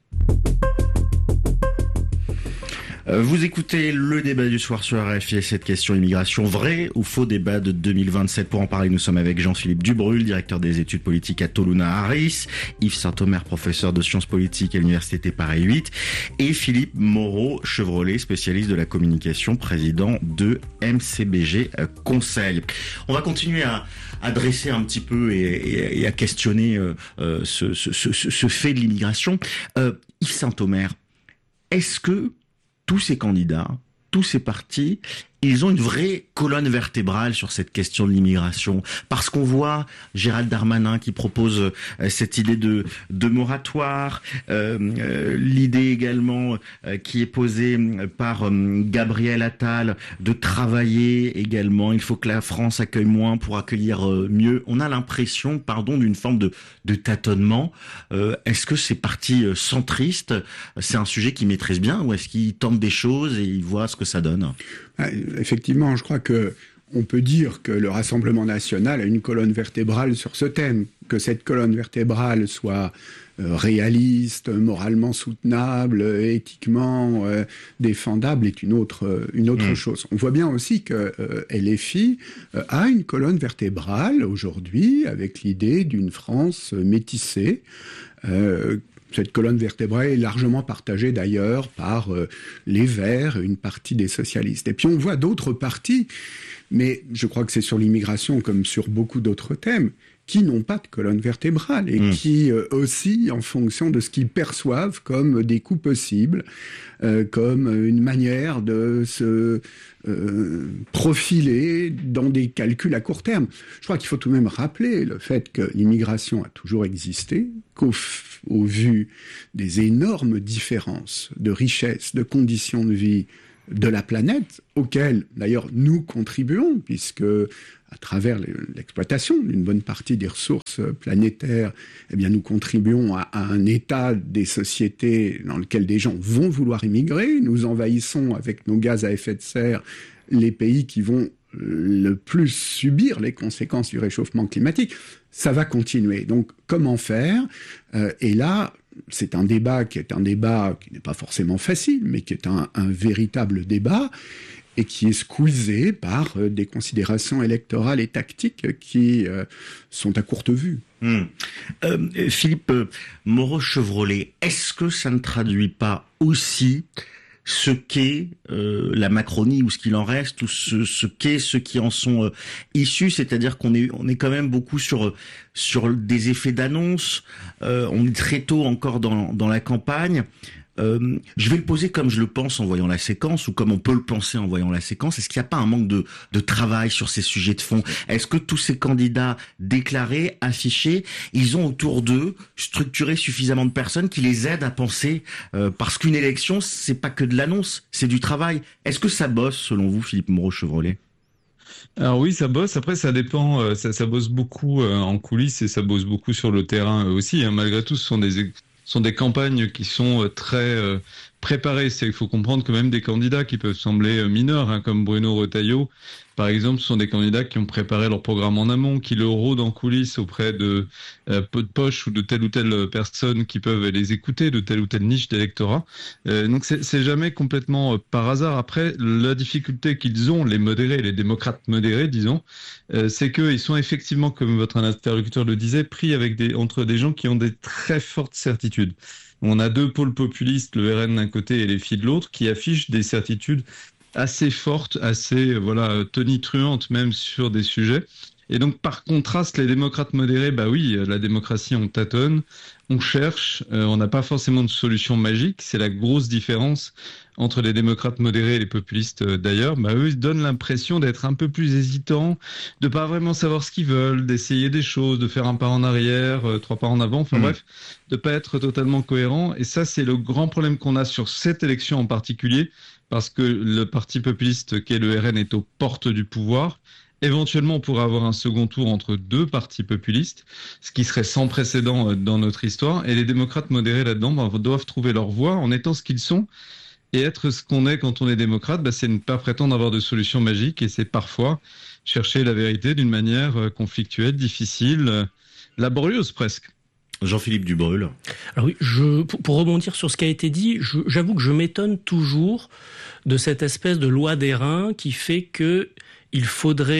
Speaker 22: Vous écoutez le débat du soir sur RFI et cette question immigration, vrai ou faux débat de 2027. Pour en parler, nous sommes avec Jean-Philippe Dubrulle, directeur des études politiques à Toluna Harris, Yves Saint-Omer, professeur de sciences politiques à l'université Paris 8, et Philippe Moreau-Chevrolet, spécialiste de la communication, président de MCBG Conseil. On va continuer à dresser un petit peu et à questionner ce fait de l'immigration. Yves Saint-Omer, est-ce que tous ces candidats, tous ces partis ils ont une vraie colonne vertébrale sur cette question de l'immigration, parce qu'on voit Gérald Darmanin qui propose cette idée de moratoire, l'idée également qui est posée par Gabriel Attal de travailler également. Il faut que la France accueille moins pour accueillir mieux. On a l'impression, d'une forme de tâtonnement. Est-ce que ces partis centristes, c'est un sujet qu'ils maîtrisent bien, ou est-ce qu'ils tentent des choses et ils voient ce que ça donne?
Speaker 3: Effectivement, je crois que on peut dire que le Rassemblement national a une colonne vertébrale sur ce thème. Que cette colonne vertébrale soit réaliste, moralement soutenable, éthiquement défendable est une autre chose. On voit bien aussi que LFI a une colonne vertébrale aujourd'hui avec l'idée d'une France métissée. Cette colonne vertébrale est largement partagée d'ailleurs par les Verts, une partie des socialistes. Et puis on voit d'autres partis, mais je crois que c'est sur l'immigration comme sur beaucoup d'autres thèmes, qui n'ont pas de colonne vertébrale et qui oscillent en fonction de ce qu'ils perçoivent comme des coûts possibles, comme une manière de se profiler dans des calculs à court terme. Je crois qu'il faut tout de même rappeler le fait que l'immigration a toujours existé, qu'au vu des énormes différences de richesse, de conditions de vie de la planète, auxquelles d'ailleurs nous contribuons, puisque à travers l'exploitation d'une bonne partie des ressources planétaires, eh bien, nous contribuons à un état des sociétés dans lequel des gens vont vouloir immigrer. Nous envahissons avec nos gaz à effet de serre les pays qui vont le plus subir les conséquences du réchauffement climatique. Ça va continuer. Donc, comment faire ? Et là, c'est un débat qui n'est pas forcément facile, mais qui est un véritable débat, et qui est squeezé par des considérations électorales et tactiques qui sont à courte vue.
Speaker 22: Philippe Moreau-Chevrolet, est-ce que ça ne traduit pas aussi ce qu'est la Macronie, ou ce qu'il en reste, ou ce qu'est ceux qui en sont issus, c'est-à-dire qu'on est quand même beaucoup sur des effets d'annonce, on est très tôt encore dans la campagne. Je vais le poser comme je le pense en voyant la séquence, ou comme on peut le penser en voyant la séquence. Est-ce qu'il n'y a pas un manque de travail sur ces sujets de fond ? Est-ce que tous ces candidats déclarés, affichés, ils ont autour d'eux structuré suffisamment de personnes qui les aident à penser, parce qu'une élection, c'est pas que de l'annonce, c'est du travail. Est-ce que ça bosse, selon vous, Philippe Moreau-Chevrolet ?
Speaker 23: Alors oui, ça bosse. Après, ça dépend. Ça bosse beaucoup en coulisses, et ça bosse beaucoup sur le terrain aussi. Malgré tout, ce sont des campagnes qui sont très préparées. Il faut comprendre que même des candidats qui peuvent sembler mineurs, comme Bruno Retailleau, par exemple, ce sont des candidats qui ont préparé leur programme en amont, qui le rôdent en coulisses auprès de peu de poche ou de telle ou telle personne qui peuvent les écouter, de telle ou telle niche d'électorat. Donc c'est jamais complètement par hasard. Après, la difficulté qu'ils ont, les modérés, les démocrates modérés, disons, c'est qu'ils sont effectivement, comme votre interlocuteur le disait, pris entre des gens qui ont des très fortes certitudes. On a deux pôles populistes, le RN d'un côté et les filles de l'autre, qui affichent des certitudes assez fortes, assez tonitruantes même sur des sujets. Et donc par contraste, les démocrates modérés, oui, la démocratie on tâtonne, on cherche, on n'a pas forcément de solution magique. C'est la grosse différence entre les démocrates modérés et les populistes d'ailleurs. Eux, ils donnent l'impression d'être un peu plus hésitants, de pas vraiment savoir ce qu'ils veulent, d'essayer des choses, de faire un pas en arrière, 3 pas en avant, bref, de pas être totalement cohérent. Et ça, c'est le grand problème qu'on a sur cette élection en particulier, parce que le parti populiste qui est le RN est aux portes du pouvoir. Éventuellement, on pourrait avoir un second tour entre deux partis populistes, ce qui serait sans précédent dans notre histoire. Et les démocrates modérés là-dedans doivent trouver leur voie en étant ce qu'ils sont. Et être ce qu'on est quand on est démocrate, c'est ne pas prétendre avoir de solution magique, et c'est parfois chercher la vérité d'une manière conflictuelle, difficile, laborieuse presque.
Speaker 22: Jean-Philippe Dubreuil.
Speaker 21: Alors oui, pour rebondir sur ce qui a été dit, j'avoue que je m'étonne toujours de cette espèce de loi d'airain qui fait que il faudrait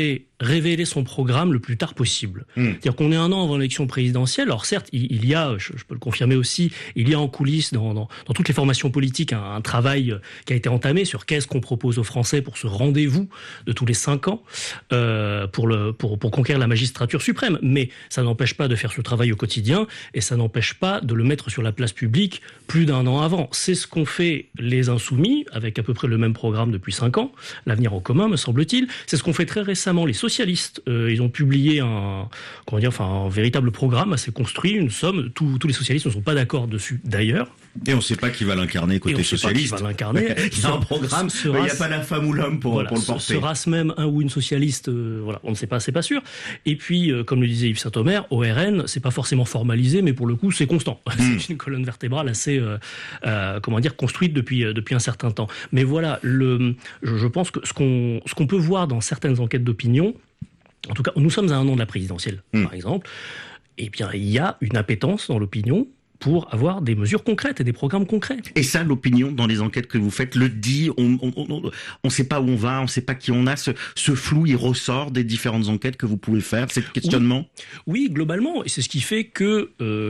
Speaker 21: révéler son programme le plus tard possible. C'est-à-dire qu'on est un an avant l'élection présidentielle. Alors certes, il y a, je peux le confirmer aussi, il y a en coulisses dans toutes les formations politiques un travail qui a été entamé sur qu'est-ce qu'on propose aux Français pour ce rendez-vous de tous les 5 ans pour conquérir la magistrature suprême. Mais ça n'empêche pas de faire ce travail au quotidien et ça n'empêche pas de le mettre sur la place publique plus d'1 an avant. C'est ce qu'ont fait les Insoumis avec à peu près le même programme depuis 5 ans, l'avenir en commun me semble-t-il. C'est ce qu'ont fait très récemment les socialistes. Ils ont publié un véritable programme assez construit, une somme. Tous les socialistes ne sont pas d'accord dessus d'ailleurs.
Speaker 22: Et on ne sait pas qui va l'incarner côté socialiste.
Speaker 21: Il y
Speaker 22: a un programme, il n'y a pas la femme ou l'homme pour le porter.
Speaker 21: Sera-ce même un ou une socialiste on ne sait pas, c'est pas sûr. Et puis, comme le disait Yves Saint-Omer, au RN, c'est pas forcément formalisé, mais pour le coup, c'est constant. C'est une colonne vertébrale assez, construite depuis un certain temps. Mais voilà, je pense que ce qu'on peut voir dans certaines enquêtes d'opinion, en tout cas, nous sommes à 1 an de la présidentielle, par exemple, eh bien, il y a une appétence dans l'opinion pour avoir des mesures concrètes et des programmes concrets.
Speaker 22: Et ça, l'opinion, dans les enquêtes que vous faites, le dit, on ne sait pas où on va, on ne sait pas qui on a, ce flou, il ressort des différentes enquêtes que vous pouvez faire, ces questionnements ?
Speaker 21: Oui, globalement, et c'est ce qui fait que,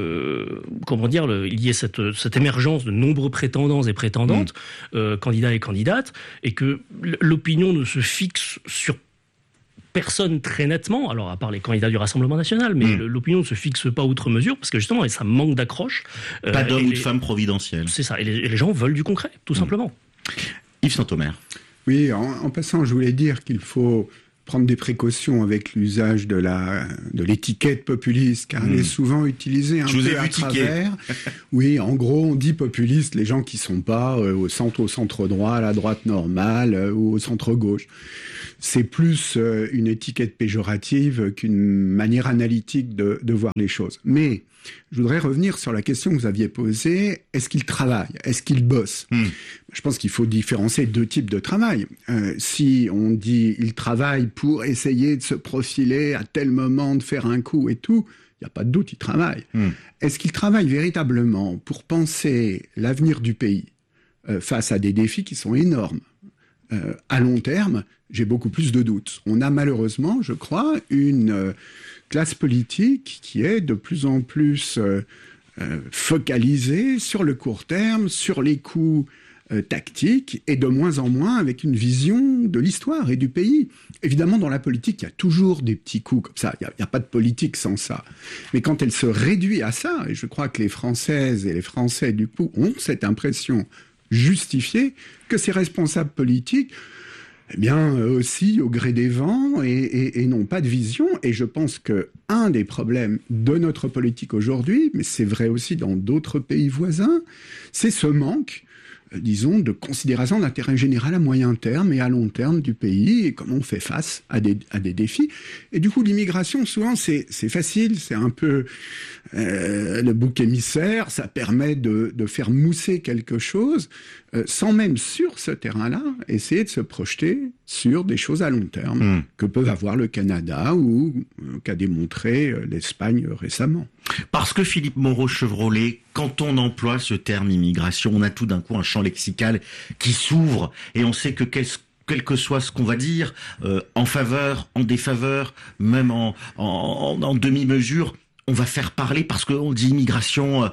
Speaker 21: il y ait cette émergence de nombreux prétendants et prétendantes, candidats et candidates, et que l'opinion ne se fixe sur personne très nettement, alors à part les candidats du Rassemblement national, mais l'opinion ne se fixe pas outre mesure, parce que justement, ça manque d'accroche.
Speaker 22: Pas d'homme ou de femme providentielle.
Speaker 21: C'est ça, et les gens veulent du concret, tout simplement.
Speaker 22: Yves Saint-Omer.
Speaker 3: Oui, en passant, je voulais dire qu'il faut prendre des précautions avec l'usage de l'étiquette populiste, car elle est souvent utilisée un peu à travers. Oui, en gros, on dit populiste les gens qui sont pas au centre droit, à la droite normale ou au centre gauche. C'est plus une étiquette péjorative qu'une manière analytique de voir les choses. Mais je voudrais revenir sur la question que vous aviez posée. Est-ce qu'ils travaillent ? Est-ce qu'ils bossent ? Je pense qu'il faut différencier 2 types de travail. Si on dit ils travaillent pour essayer de se profiler à tel moment, de faire un coup et tout, il n'y a pas de doute, ils travaillent. Est-ce qu'ils travaillent véritablement pour penser l'avenir du pays face à des défis qui sont énormes ? À long terme, j'ai beaucoup plus de doutes. On a malheureusement, je crois, une classe politique qui est de plus en plus focalisée sur le court terme, sur les coups tactiques, et de moins en moins avec une vision de l'histoire et du pays. Évidemment, dans la politique, il y a toujours des petits coups comme ça. Il n'y a pas de politique sans ça. Mais quand elle se réduit à ça, et je crois que les Françaises et les Français, du coup, ont cette impression justifiée que ces responsables politiques, eh bien, aussi au gré des vents et n'ont pas de vision. Et je pense que un des problèmes de notre politique aujourd'hui, mais c'est vrai aussi dans d'autres pays voisins, c'est ce manque, disons, de considération de l'intérêt général à moyen terme et à long terme du pays et comment on fait face à des défis. Et du coup, l'immigration, souvent, c'est facile, c'est un peu le bouc émissaire, ça permet de faire mousser quelque chose sans même sur ce terrain-là essayer de se projeter sur des choses à long terme que peuvent avoir le Canada ou qu'a démontré l'Espagne récemment.
Speaker 22: Parce que Philippe Moreau-Chevrolet, quand on emploie ce terme immigration, on a tout d'un coup un champ lexical qui s'ouvre et on sait que quel que soit ce qu'on va dire, en faveur, en défaveur, même en demi-mesure, on va faire parler parce qu'on dit immigration,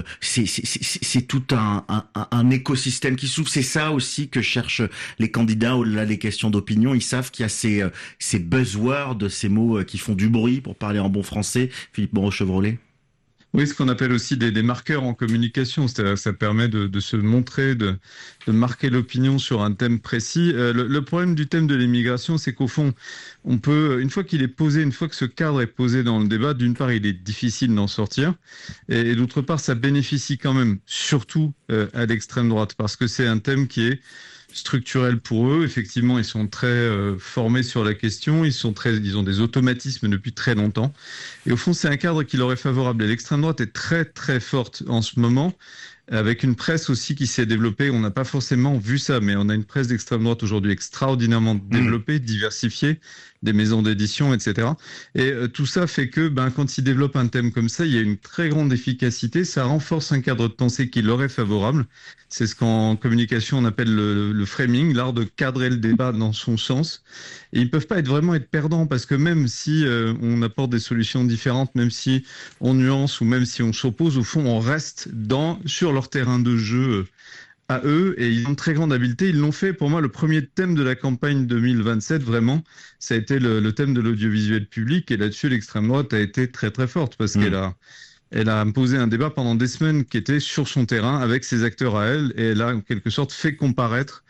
Speaker 22: c'est tout un écosystème qui s'ouvre. C'est ça aussi que cherchent les candidats au-delà des questions d'opinion. Ils savent qu'il y a ces buzzwords, ces mots qui font du bruit, pour parler en bon français. Philippe Moreau-Chevrolet.
Speaker 23: Oui, ce qu'on appelle aussi des marqueurs en communication, c'est-à-dire ça permet de se montrer, de marquer l'opinion sur un thème précis. Le problème du thème de l'immigration, c'est qu'au fond, on peut, une fois qu'il est posé, une fois que ce cadre est posé dans le débat, d'une part, il est difficile d'en sortir, et d'autre part, ça bénéficie quand même, surtout à l'extrême droite, parce que c'est un thème qui est structurel pour eux. Effectivement, ils sont très formés sur la question, ils ont des automatismes depuis très longtemps. Et au fond, c'est un cadre qui leur est favorable. Et l'extrême droite est très très forte en ce moment. avec une presse aussi qui s'est développée. On n'a pas forcément vu ça, mais on a une presse d'extrême droite aujourd'hui extraordinairement développée, diversifiée, des maisons d'édition, etc. Et tout ça fait que quand ils développent un thème comme ça, il y a une très grande efficacité, ça renforce un cadre de pensée qui leur est favorable. C'est ce qu'en communication on appelle le framing, l'art de cadrer le débat dans son sens. Et ils peuvent pas vraiment être perdants, parce que même si on apporte des solutions différentes, même si on nuance ou même si on s'oppose, au fond on reste sur leur terrain de jeu à eux, et ils ont une très grande habileté. Ils l'ont fait. Pour moi, le premier thème de la campagne 2027, vraiment, ça a été le thème de l'audiovisuel public, et là-dessus l'extrême droite a été très très forte, parce qu'elle a imposé un débat pendant des semaines qui était sur son terrain avec ses acteurs à elle, et elle a en quelque sorte fait comparaître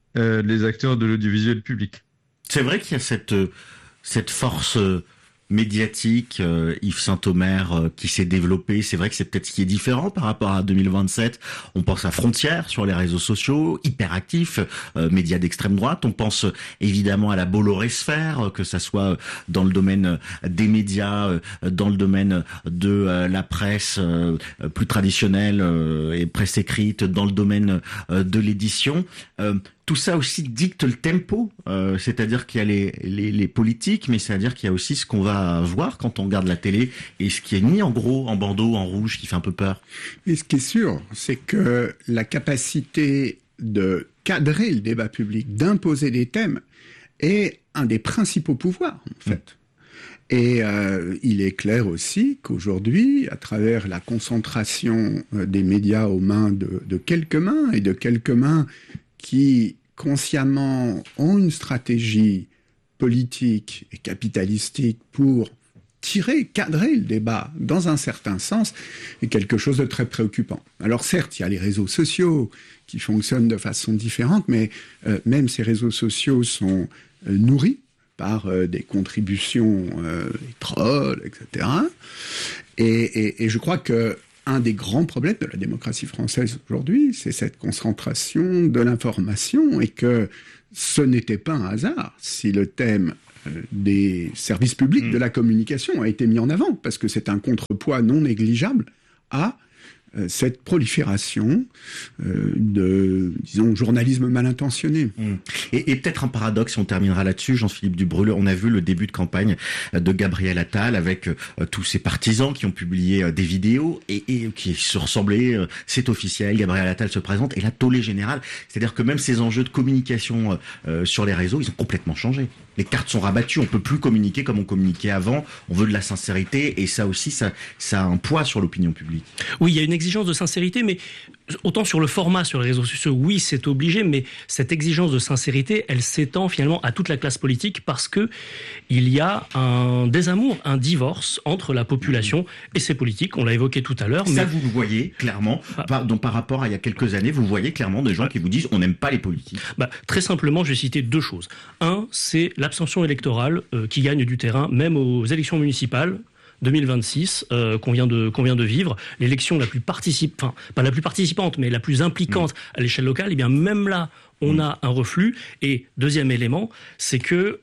Speaker 23: les acteurs de l'audiovisuel public.
Speaker 22: C'est vrai qu'il y a cette force médiatique, Yves Saint-Omer, qui s'est développé. C'est vrai que c'est peut-être ce qui est différent par rapport à 2027. On pense à Frontières sur les réseaux sociaux, hyperactifs, médias d'extrême droite. On pense évidemment à la Bolloré-sphère, que ça soit dans le domaine des médias, dans le domaine de la presse plus traditionnelle et presse écrite, dans le domaine de l'édition. Tout ça aussi dicte le tempo, c'est-à-dire qu'il y a les politiques, mais c'est-à-dire qu'il y a aussi ce qu'on va voir quand on regarde la télé, et ce qui est mis en gros, en bandeau, en rouge, qui fait un peu peur.
Speaker 3: Et ce qui est sûr, c'est que la capacité de cadrer le débat public, d'imposer des thèmes, est un des principaux pouvoirs, en fait. Et il est clair aussi qu'aujourd'hui, à travers la concentration des médias aux mains de quelques mains, et de quelques mains qui consciemment ont une stratégie politique et capitalistique pour cadrer le débat dans un certain sens, est quelque chose de très préoccupant. Alors certes, il y a les réseaux sociaux qui fonctionnent de façon différente, mais même ces réseaux sociaux sont nourris par des contributions, des trolls, etc. Et je crois que un des grands problèmes de la démocratie française aujourd'hui, c'est cette concentration de l'information, et que ce n'était pas un hasard si le thème des services publics de la communication a été mis en avant, parce que c'est un contrepoids non négligeable à cette prolifération de, disons, journalisme mal intentionné.
Speaker 22: Et peut-être un paradoxe, et on terminera là-dessus, Jean-Philippe Dubreuil. On a vu le début de campagne de Gabriel Attal avec tous ses partisans qui ont publié des vidéos et qui se ressemblaient. C'est officiel, Gabriel Attal se présente, et la tollé générale. C'est-à-dire que même ces enjeux de communication sur les réseaux, ils ont complètement changé. Les cartes sont rabattues, on peut plus communiquer comme on communiquait avant, on veut de la sincérité, et ça aussi, ça a un poids sur l'opinion publique.
Speaker 21: Oui, il y a une exigence de sincérité, mais autant sur le format sur les réseaux sociaux, oui, c'est obligé, mais cette exigence de sincérité, elle s'étend finalement à toute la classe politique, parce que il y a un désamour, un divorce entre la population et ses politiques. On l'a évoqué tout à l'heure.
Speaker 22: Ça, vous le voyez clairement, par rapport à il y a quelques années, vous voyez clairement des gens qui vous disent on n'aime pas les politiques.
Speaker 21: Très simplement, je vais citer deux choses. Un, c'est l'abstention électorale qui gagne du terrain, même aux élections municipales 2026 qu'on vient de vivre, l'élection la plus pas la plus participante, mais la plus impliquante à l'échelle locale. Et bien même là, on a un reflux. Et deuxième élément, c'est que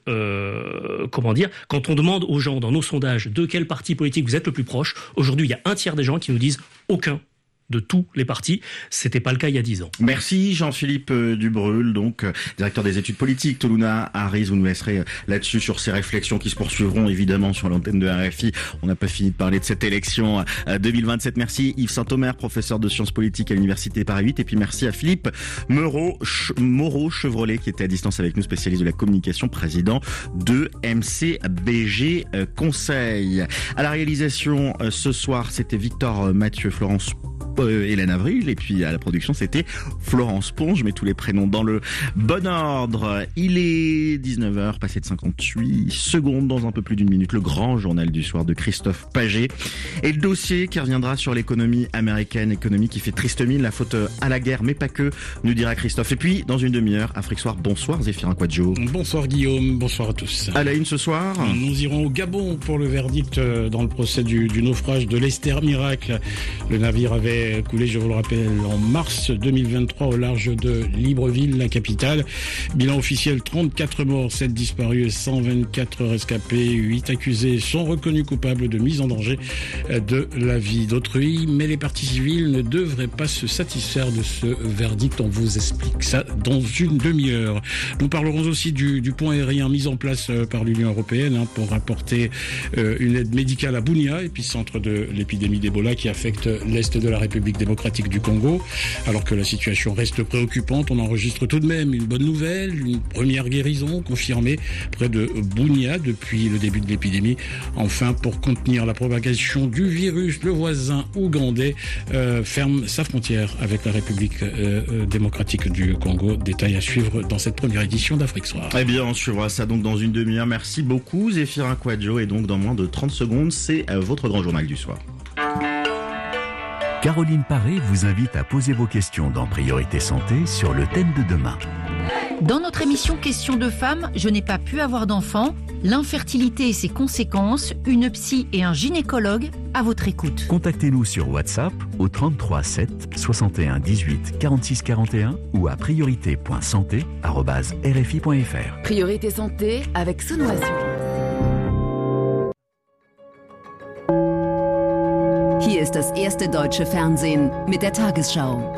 Speaker 21: quand on demande aux gens dans nos sondages de quel parti politique vous êtes le plus proche, aujourd'hui il y a un tiers des gens qui nous disent aucun de tous les partis. C'était pas le cas il y a 10 ans.
Speaker 22: Merci Jean-Philippe Dubreuil, donc directeur des études politiques. Toluna Harris, vous nous laisserez là-dessus sur ces réflexions qui se poursuivront évidemment sur l'antenne de RFI. On n'a pas fini de parler de cette élection 2027. Merci Yves Saint-Omer, professeur de sciences politiques à l'Université Paris 8. Et puis merci à Philippe Moreau-Chevrolet qui était à distance avec nous, spécialiste de la communication, président de MCBG Conseil. À la réalisation ce soir, c'était Victor Mathieu, Florence Hélène Avril, et puis à la production c'était Florence Pon. Je mets tous les prénoms dans le bon ordre. Il est 19h, passé de 58 secondes. Dans un peu plus d'une minute, le grand journal du soir de Christophe Paget, et le dossier qui reviendra sur l'économie américaine, économie qui fait triste mine, la faute à la guerre, mais pas que, nous dira Christophe. Et puis dans une demi-heure, Afrique Soir. Bonsoir Zéphirin Quadjo.
Speaker 4: Bonsoir Guillaume, bonsoir à tous.
Speaker 22: À la une ce soir,
Speaker 4: nous irons au Gabon pour le verdict dans le procès du naufrage de l'Esther Miracle. Le navire avait avait coulé, je vous le rappelle, en mars 2023 au large de Libreville, la capitale. Bilan officiel, 34 morts, 7 disparus et 124 rescapés. 8 accusés sont reconnus coupables de mise en danger de la vie d'autrui. Mais les parties civiles ne devraient pas se satisfaire de ce verdict. On vous explique ça dans une demi-heure. Nous parlerons aussi du pont aérien mis en place par l'Union européenne pour apporter une aide médicale à Bunia, épicentre de l'épidémie d'Ebola qui affecte l'est de la République démocratique du Congo. Alors que la situation reste préoccupante, on enregistre tout de même une bonne nouvelle, une première guérison confirmée près de Bunia depuis le début de l'épidémie. Enfin, pour contenir la propagation du virus, le voisin ougandais ferme sa frontière avec la République démocratique du Congo. Détail à suivre dans cette première édition d'Afrique Soir.
Speaker 22: Eh bien, on suivra ça donc dans une demi-heure. Merci beaucoup, Zéphirin Quadjo. Et donc, dans moins de 30 secondes, c'est votre grand journal du soir.
Speaker 19: Caroline Paré vous invite à poser vos questions dans Priorité Santé sur le thème de demain.
Speaker 5: Dans notre émission Questions de femmes, je n'ai pas pu avoir d'enfant, l'infertilité et ses conséquences, une psy et un gynécologue à votre écoute.
Speaker 19: Contactez-nous sur WhatsApp au 33 7 61 18 46 41 ou à priorité.santé@rfi.fr.
Speaker 18: Priorité Santé avec Sonoisio. Hier ist das erste deutsche Fernsehen mit der Tagesschau.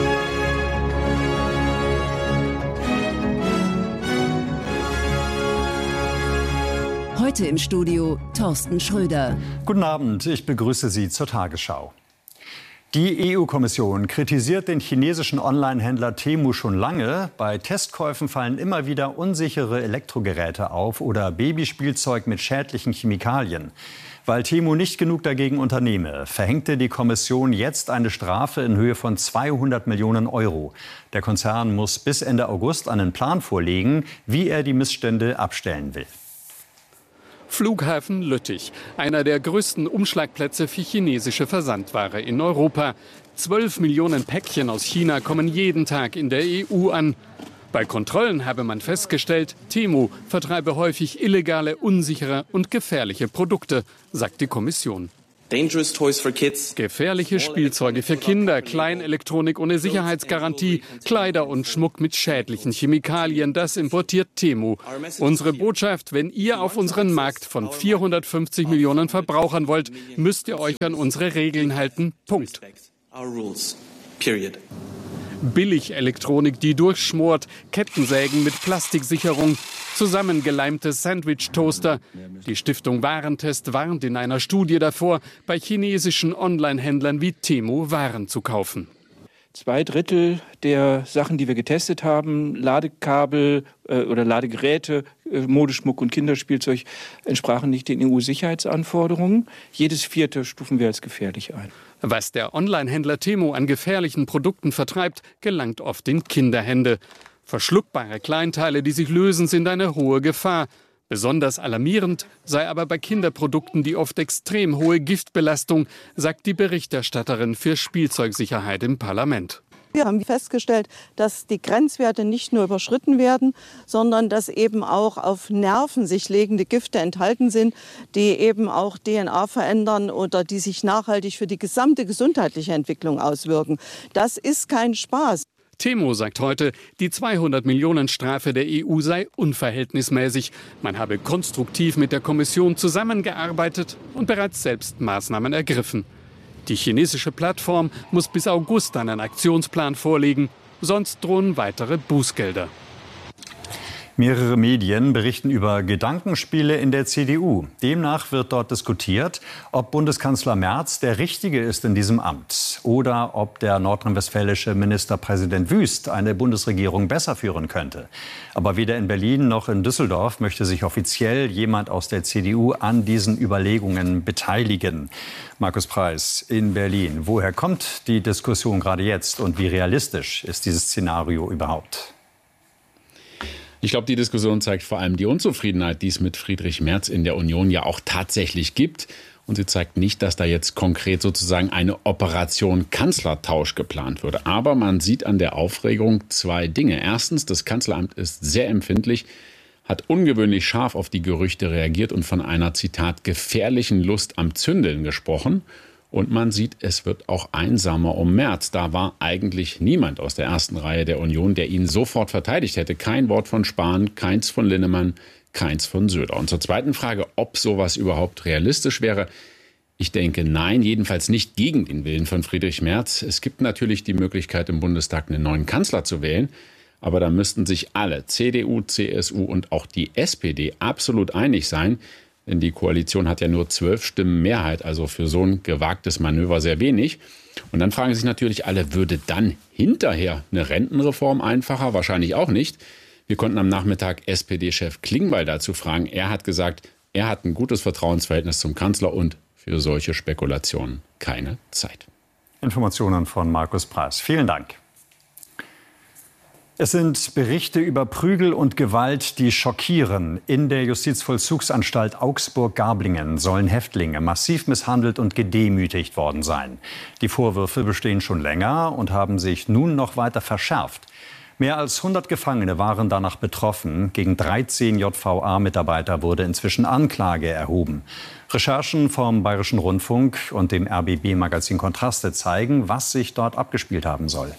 Speaker 18: Heute im Studio Thorsten Schröder.
Speaker 6: Guten Abend, ich begrüße Sie zur Tagesschau. Die EU-Kommission kritisiert den chinesischen Online-Händler Temu schon lange. Bei Testkäufen fallen immer wieder unsichere Elektrogeräte auf oder Babyspielzeug mit schädlichen Chemikalien. Weil Temu nicht genug dagegen unternehme, verhängte die Kommission jetzt eine Strafe in Höhe von 200 Millionen Euro. Der Konzern muss bis Ende August einen Plan vorlegen, wie er die Missstände abstellen will.
Speaker 7: Flughafen Lüttich, einer der größten Umschlagplätze für chinesische Versandware in Europa. 12 Millionen Päckchen aus China kommen jeden Tag in der EU an. Bei Kontrollen habe man festgestellt, Temu vertreibe häufig illegale, unsichere und gefährliche Produkte, sagt die Kommission. Gefährliche Spielzeuge für Kinder, Kleinelektronik ohne Sicherheitsgarantie, Kleider und Schmuck mit schädlichen Chemikalien, das importiert Temu. Unsere Botschaft, wenn ihr auf unseren Markt von 450 Millionen Verbrauchern wollt, müsst ihr euch an unsere Regeln halten. Punkt. Billig-Elektronik, die durchschmort, Kettensägen mit Plastiksicherung, zusammengeleimte Sandwich-Toaster. Die Stiftung Warentest warnt in einer Studie davor, bei chinesischen Online-Händlern wie Temu Waren zu kaufen.
Speaker 24: 2/3 der Sachen, die wir getestet haben, Ladekabel oder Ladegeräte, Modeschmuck und Kinderspielzeug, entsprachen nicht den EU-Sicherheitsanforderungen. Jedes 4. stufen wir als gefährlich ein.
Speaker 7: Was der Online-Händler Temu an gefährlichen Produkten vertreibt, gelangt oft in Kinderhände. Verschluckbare Kleinteile, die sich lösen, sind eine hohe Gefahr. Besonders alarmierend sei aber bei Kinderprodukten die oft extrem hohe Giftbelastung, sagt die Berichterstatterin für Spielzeugsicherheit im Parlament.
Speaker 25: Wir haben festgestellt, dass die Grenzwerte nicht nur überschritten werden, sondern dass eben auch auf Nerven sich legende Gifte enthalten sind, die eben auch DNA verändern oder die sich nachhaltig für die gesamte gesundheitliche Entwicklung auswirken. Das ist kein Spaß.
Speaker 7: Temu sagt heute, die 200 Millionen Strafe der EU sei unverhältnismäßig. Man habe konstruktiv mit der Kommission zusammengearbeitet und bereits selbst Maßnahmen ergriffen. Die chinesische Plattform muss bis August einen Aktionsplan vorlegen, sonst drohen weitere Bußgelder.
Speaker 6: Mehrere Medien berichten über Gedankenspiele in der CDU. Demnach wird dort diskutiert, ob Bundeskanzler Merz der Richtige ist in diesem Amt oder ob der nordrhein-westfälische Ministerpräsident Wüst eine Bundesregierung besser führen könnte. Aber weder in Berlin noch in Düsseldorf möchte sich offiziell jemand aus der CDU an diesen Überlegungen beteiligen. Markus Preis in Berlin. Woher kommt die Diskussion gerade jetzt und wie realistisch ist dieses Szenario überhaupt?
Speaker 26: Ich glaube, die Diskussion zeigt vor allem die Unzufriedenheit, die es mit Friedrich Merz in der Union ja auch tatsächlich gibt. Und sie zeigt nicht, dass da jetzt konkret sozusagen eine Operation Kanzlertausch geplant würde. Aber man sieht an der Aufregung zwei Dinge. Erstens, das Kanzleramt ist sehr empfindlich, hat ungewöhnlich scharf auf die Gerüchte reagiert und von einer, Zitat, gefährlichen Lust am Zündeln gesprochen. Und man sieht, es wird auch einsamer um Merz. Da war eigentlich niemand aus der ersten Reihe der Union, der ihn sofort verteidigt hätte. Kein Wort von Spahn, keins von Linnemann, keins von Söder. Und zur zweiten Frage, ob sowas überhaupt realistisch wäre. Ich denke, nein, jedenfalls nicht gegen den Willen von Friedrich Merz. Es gibt natürlich die Möglichkeit, im Bundestag einen neuen Kanzler zu wählen. Aber da müssten sich alle, CDU, CSU und auch die SPD, absolut einig sein. Denn die Koalition hat ja nur 12 Stimmen Mehrheit, also für so ein gewagtes Manöver sehr wenig. Und dann fragen sich natürlich alle, würde dann hinterher eine Rentenreform einfacher? Wahrscheinlich auch nicht. Wir konnten am Nachmittag SPD-Chef Klingbeil dazu fragen. Er hat gesagt, er hat ein gutes Vertrauensverhältnis zum Kanzler und für solche Spekulationen keine Zeit.
Speaker 6: Informationen von Markus Preiß. Vielen Dank. Es sind Berichte über Prügel und Gewalt, die schockieren. In der Justizvollzugsanstalt Augsburg-Gablingen sollen Häftlinge massiv misshandelt und gedemütigt worden sein. Die Vorwürfe bestehen schon länger und haben sich nun noch weiter verschärft. Mehr als 100 Gefangene waren danach betroffen. Gegen 13 JVA-Mitarbeiter wurde inzwischen Anklage erhoben. Recherchen vom Bayerischen Rundfunk und dem RBB-Magazin Kontraste zeigen, was sich dort abgespielt haben soll.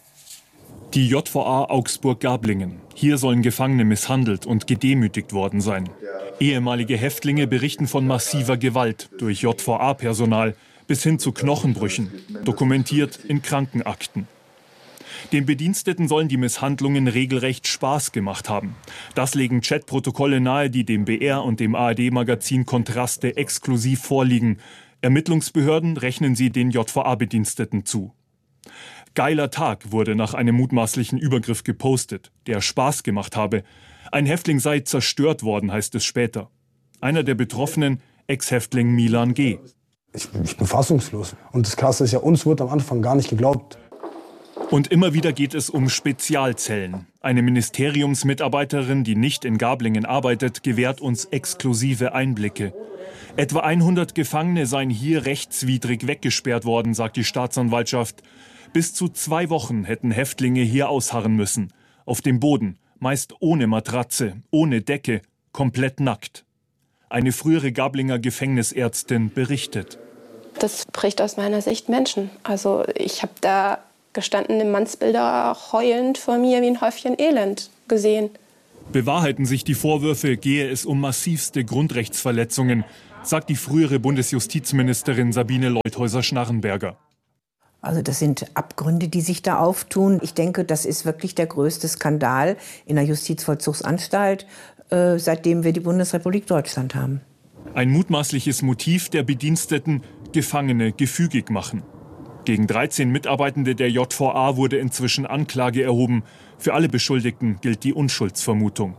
Speaker 8: Die JVA Augsburg-Gablingen. Hier sollen Gefangene misshandelt und gedemütigt worden sein. Ehemalige Häftlinge berichten von massiver Gewalt durch JVA-Personal bis hin zu Knochenbrüchen, dokumentiert in Krankenakten. Den Bediensteten sollen die Misshandlungen regelrecht Spaß gemacht haben. Das legen Chatprotokolle nahe, die dem BR und dem ARD-Magazin Kontraste exklusiv vorliegen. Ermittlungsbehörden rechnen sie den JVA-Bediensteten zu. Geiler Tag wurde nach einem mutmaßlichen Übergriff gepostet, der Spaß gemacht habe. Ein Häftling sei zerstört worden, heißt es später. Einer der Betroffenen, Ex-Häftling Milan G.
Speaker 9: Ich bin fassungslos. Und das Krasse ist ja, uns wurde am Anfang gar nicht geglaubt.
Speaker 8: Und immer wieder geht es um Spezialzellen. Eine Ministeriumsmitarbeiterin, die nicht in Gablingen arbeitet, gewährt uns exklusive Einblicke. Etwa 100 Gefangene seien hier rechtswidrig weggesperrt worden, sagt die Staatsanwaltschaft. Bis zu 2 Wochen hätten Häftlinge hier ausharren müssen. Auf dem Boden, meist ohne Matratze, ohne Decke, komplett nackt. Eine frühere Gablinger Gefängnisärztin berichtet.
Speaker 10: Das bricht aus meiner Sicht Menschen. Also ich habe da gestandene Mannsbilder heulend vor mir wie ein Häufchen Elend gesehen.
Speaker 8: Bewahrheiten sich die Vorwürfe, gehe es um massivste Grundrechtsverletzungen, sagt die frühere Bundesjustizministerin Sabine Leuthäuser-Schnarrenberger.
Speaker 11: Also das sind Abgründe, die sich da auftun. Ich denke, das ist wirklich der größte Skandal in der Justizvollzugsanstalt, seitdem wir die Bundesrepublik Deutschland haben.
Speaker 8: Ein mutmaßliches Motiv der Bediensteten, Gefangene gefügig machen. Gegen 13 Mitarbeitende der JVA wurde inzwischen Anklage erhoben. Für alle Beschuldigten gilt die Unschuldsvermutung.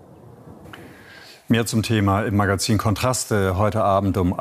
Speaker 6: Mehr zum Thema im Magazin Kontraste heute Abend um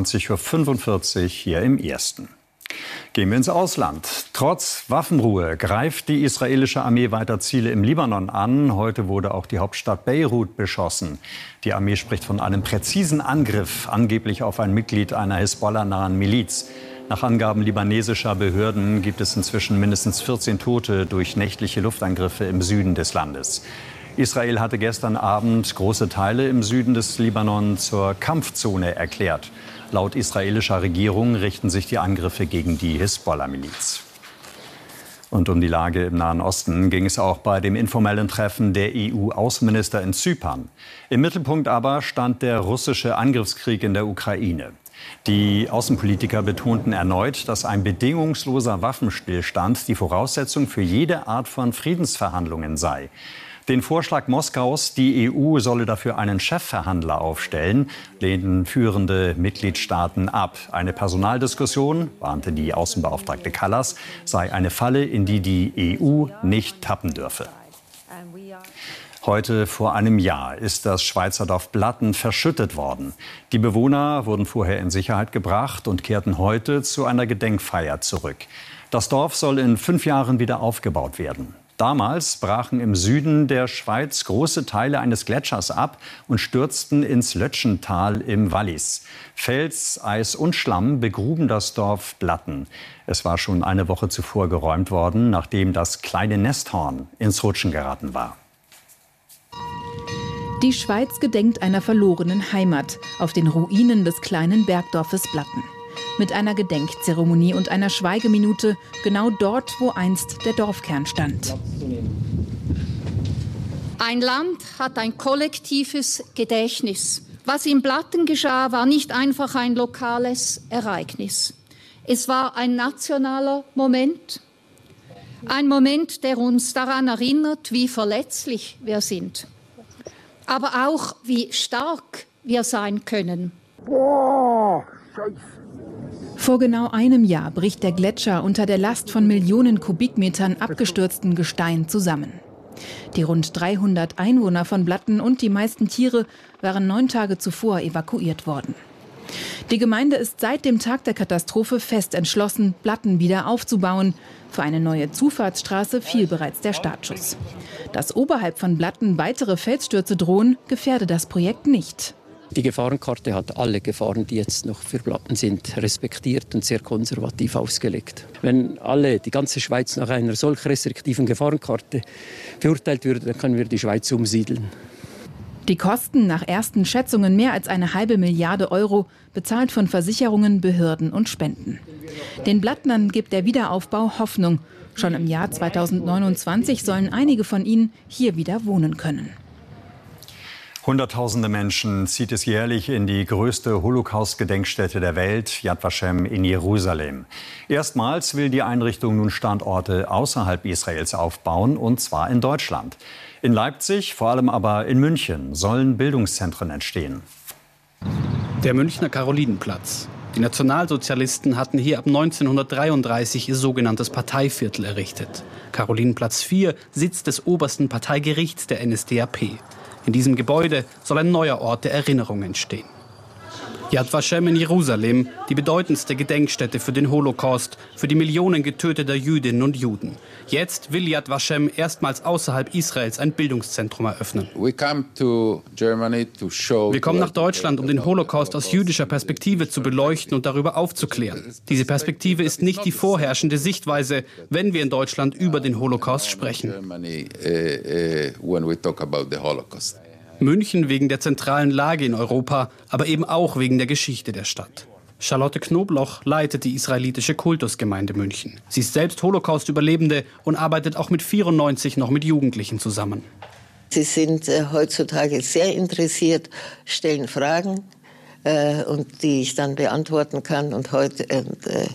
Speaker 6: 21:45 Uhr hier im Ersten. Gehen wir ins Ausland. Trotz Waffenruhe greift die israelische Armee weiter Ziele im Libanon an. Heute wurde auch die Hauptstadt Beirut beschossen. Die Armee spricht von einem präzisen Angriff, angeblich auf ein Mitglied einer Hisbollah-nahen Miliz. Nach Angaben libanesischer Behörden gibt es inzwischen mindestens 14 Tote durch nächtliche Luftangriffe im Süden des Landes. Israel hatte gestern Abend große Teile im Süden des Libanon zur Kampfzone erklärt. Laut israelischer Regierung richten sich die Angriffe gegen die Hisbollah-Miliz. Und um die Lage im Nahen Osten ging es auch bei dem informellen Treffen der EU-Außenminister in Zypern. Im Mittelpunkt aber stand der russische Angriffskrieg in der Ukraine. Die Außenpolitiker betonten erneut, dass ein bedingungsloser Waffenstillstand die Voraussetzung für jede Art von Friedensverhandlungen sei. Den Vorschlag Moskaus, die EU solle dafür einen Chefverhandler aufstellen, lehnten führende Mitgliedstaaten ab. Eine Personaldiskussion, warnte die Außenbeauftragte Kallas, sei eine Falle, in die die EU nicht tappen dürfe. Heute vor einem Jahr ist das Schweizer Dorf Blatten verschüttet worden. Die Bewohner wurden vorher in Sicherheit gebracht und kehrten heute zu einer Gedenkfeier zurück. Das Dorf soll in 5 Jahren wieder aufgebaut werden. Damals brachen im Süden der Schweiz große Teile eines Gletschers ab und stürzten ins Lötschental im Wallis. Fels, Eis und Schlamm begruben das Dorf Blatten. Es war schon eine Woche zuvor geräumt worden, nachdem das kleine Nesthorn ins Rutschen geraten war.
Speaker 12: Die Schweiz gedenkt einer verlorenen Heimat auf den Ruinen des kleinen Bergdorfes Blatten.
Speaker 1: mit einer Gedenkzeremonie und einer Schweigeminute genau dort, wo einst der Dorfkern stand.
Speaker 12: Ein Land hat ein kollektives Gedächtnis. Was in Blatten geschah, war nicht einfach ein lokales Ereignis. Es war ein nationaler Moment. Ein Moment, der uns daran erinnert, wie verletzlich wir sind. Aber auch, wie stark wir sein können.
Speaker 1: Vor genau einem Jahr bricht der Gletscher unter der Last von Millionen Kubikmetern abgestürzten Gestein zusammen. Die rund 300 Einwohner von Blatten und die meisten Tiere waren 9 Tage zuvor evakuiert worden. Die Gemeinde ist seit dem Tag der Katastrophe fest entschlossen, Blatten wieder aufzubauen. Für eine neue Zufahrtsstraße fiel bereits der Startschuss. Dass oberhalb von Blatten weitere Felsstürze drohen, gefährde das Projekt nicht.
Speaker 13: Die Gefahrenkarte hat alle Gefahren, die jetzt noch für Blatten sind, respektiert und sehr konservativ ausgelegt. Wenn die ganze Schweiz nach einer solch restriktiven Gefahrenkarte beurteilt würde, dann können wir die Schweiz umsiedeln.
Speaker 1: Die Kosten nach ersten Schätzungen mehr als 1,5 Milliarde Euro, bezahlt von Versicherungen, Behörden und Spenden. Den Blattnern gibt der Wiederaufbau Hoffnung. Schon im Jahr 2029 sollen einige von ihnen hier wieder wohnen können.
Speaker 6: Hunderttausende Menschen zieht es jährlich in die größte Holocaust-Gedenkstätte der Welt, Yad Vashem in Jerusalem. Erstmals will die Einrichtung nun Standorte außerhalb Israels aufbauen, und zwar in Deutschland. In Leipzig, vor allem aber in München, sollen Bildungszentren entstehen.
Speaker 14: Der Münchner Karolinenplatz. Die Nationalsozialisten hatten hier ab 1933 ihr sogenanntes Parteiviertel errichtet. Karolinenplatz 4, Sitz des obersten Parteigerichts der NSDAP. In diesem Gebäude soll ein neuer Ort der Erinnerung entstehen. Yad Vashem in Jerusalem, die bedeutendste Gedenkstätte für den Holocaust, für die Millionen getöteter Jüdinnen und Juden. Jetzt will Yad Vashem erstmals außerhalb Israels ein Bildungszentrum eröffnen. Wir kommen nach Deutschland, um den Holocaust aus jüdischer Perspektive zu beleuchten und darüber aufzuklären. Diese Perspektive ist nicht die vorherrschende Sichtweise, wenn wir in Deutschland über den Holocaust sprechen. München wegen der zentralen Lage in Europa, aber eben auch wegen der Geschichte der Stadt. Charlotte Knobloch leitet die israelitische Kultusgemeinde München. Sie ist selbst Holocaust-Überlebende und arbeitet auch mit 94 noch mit Jugendlichen zusammen.
Speaker 15: Sie sind heutzutage sehr interessiert, stellen Fragen, und die ich dann beantworten kann. Und heute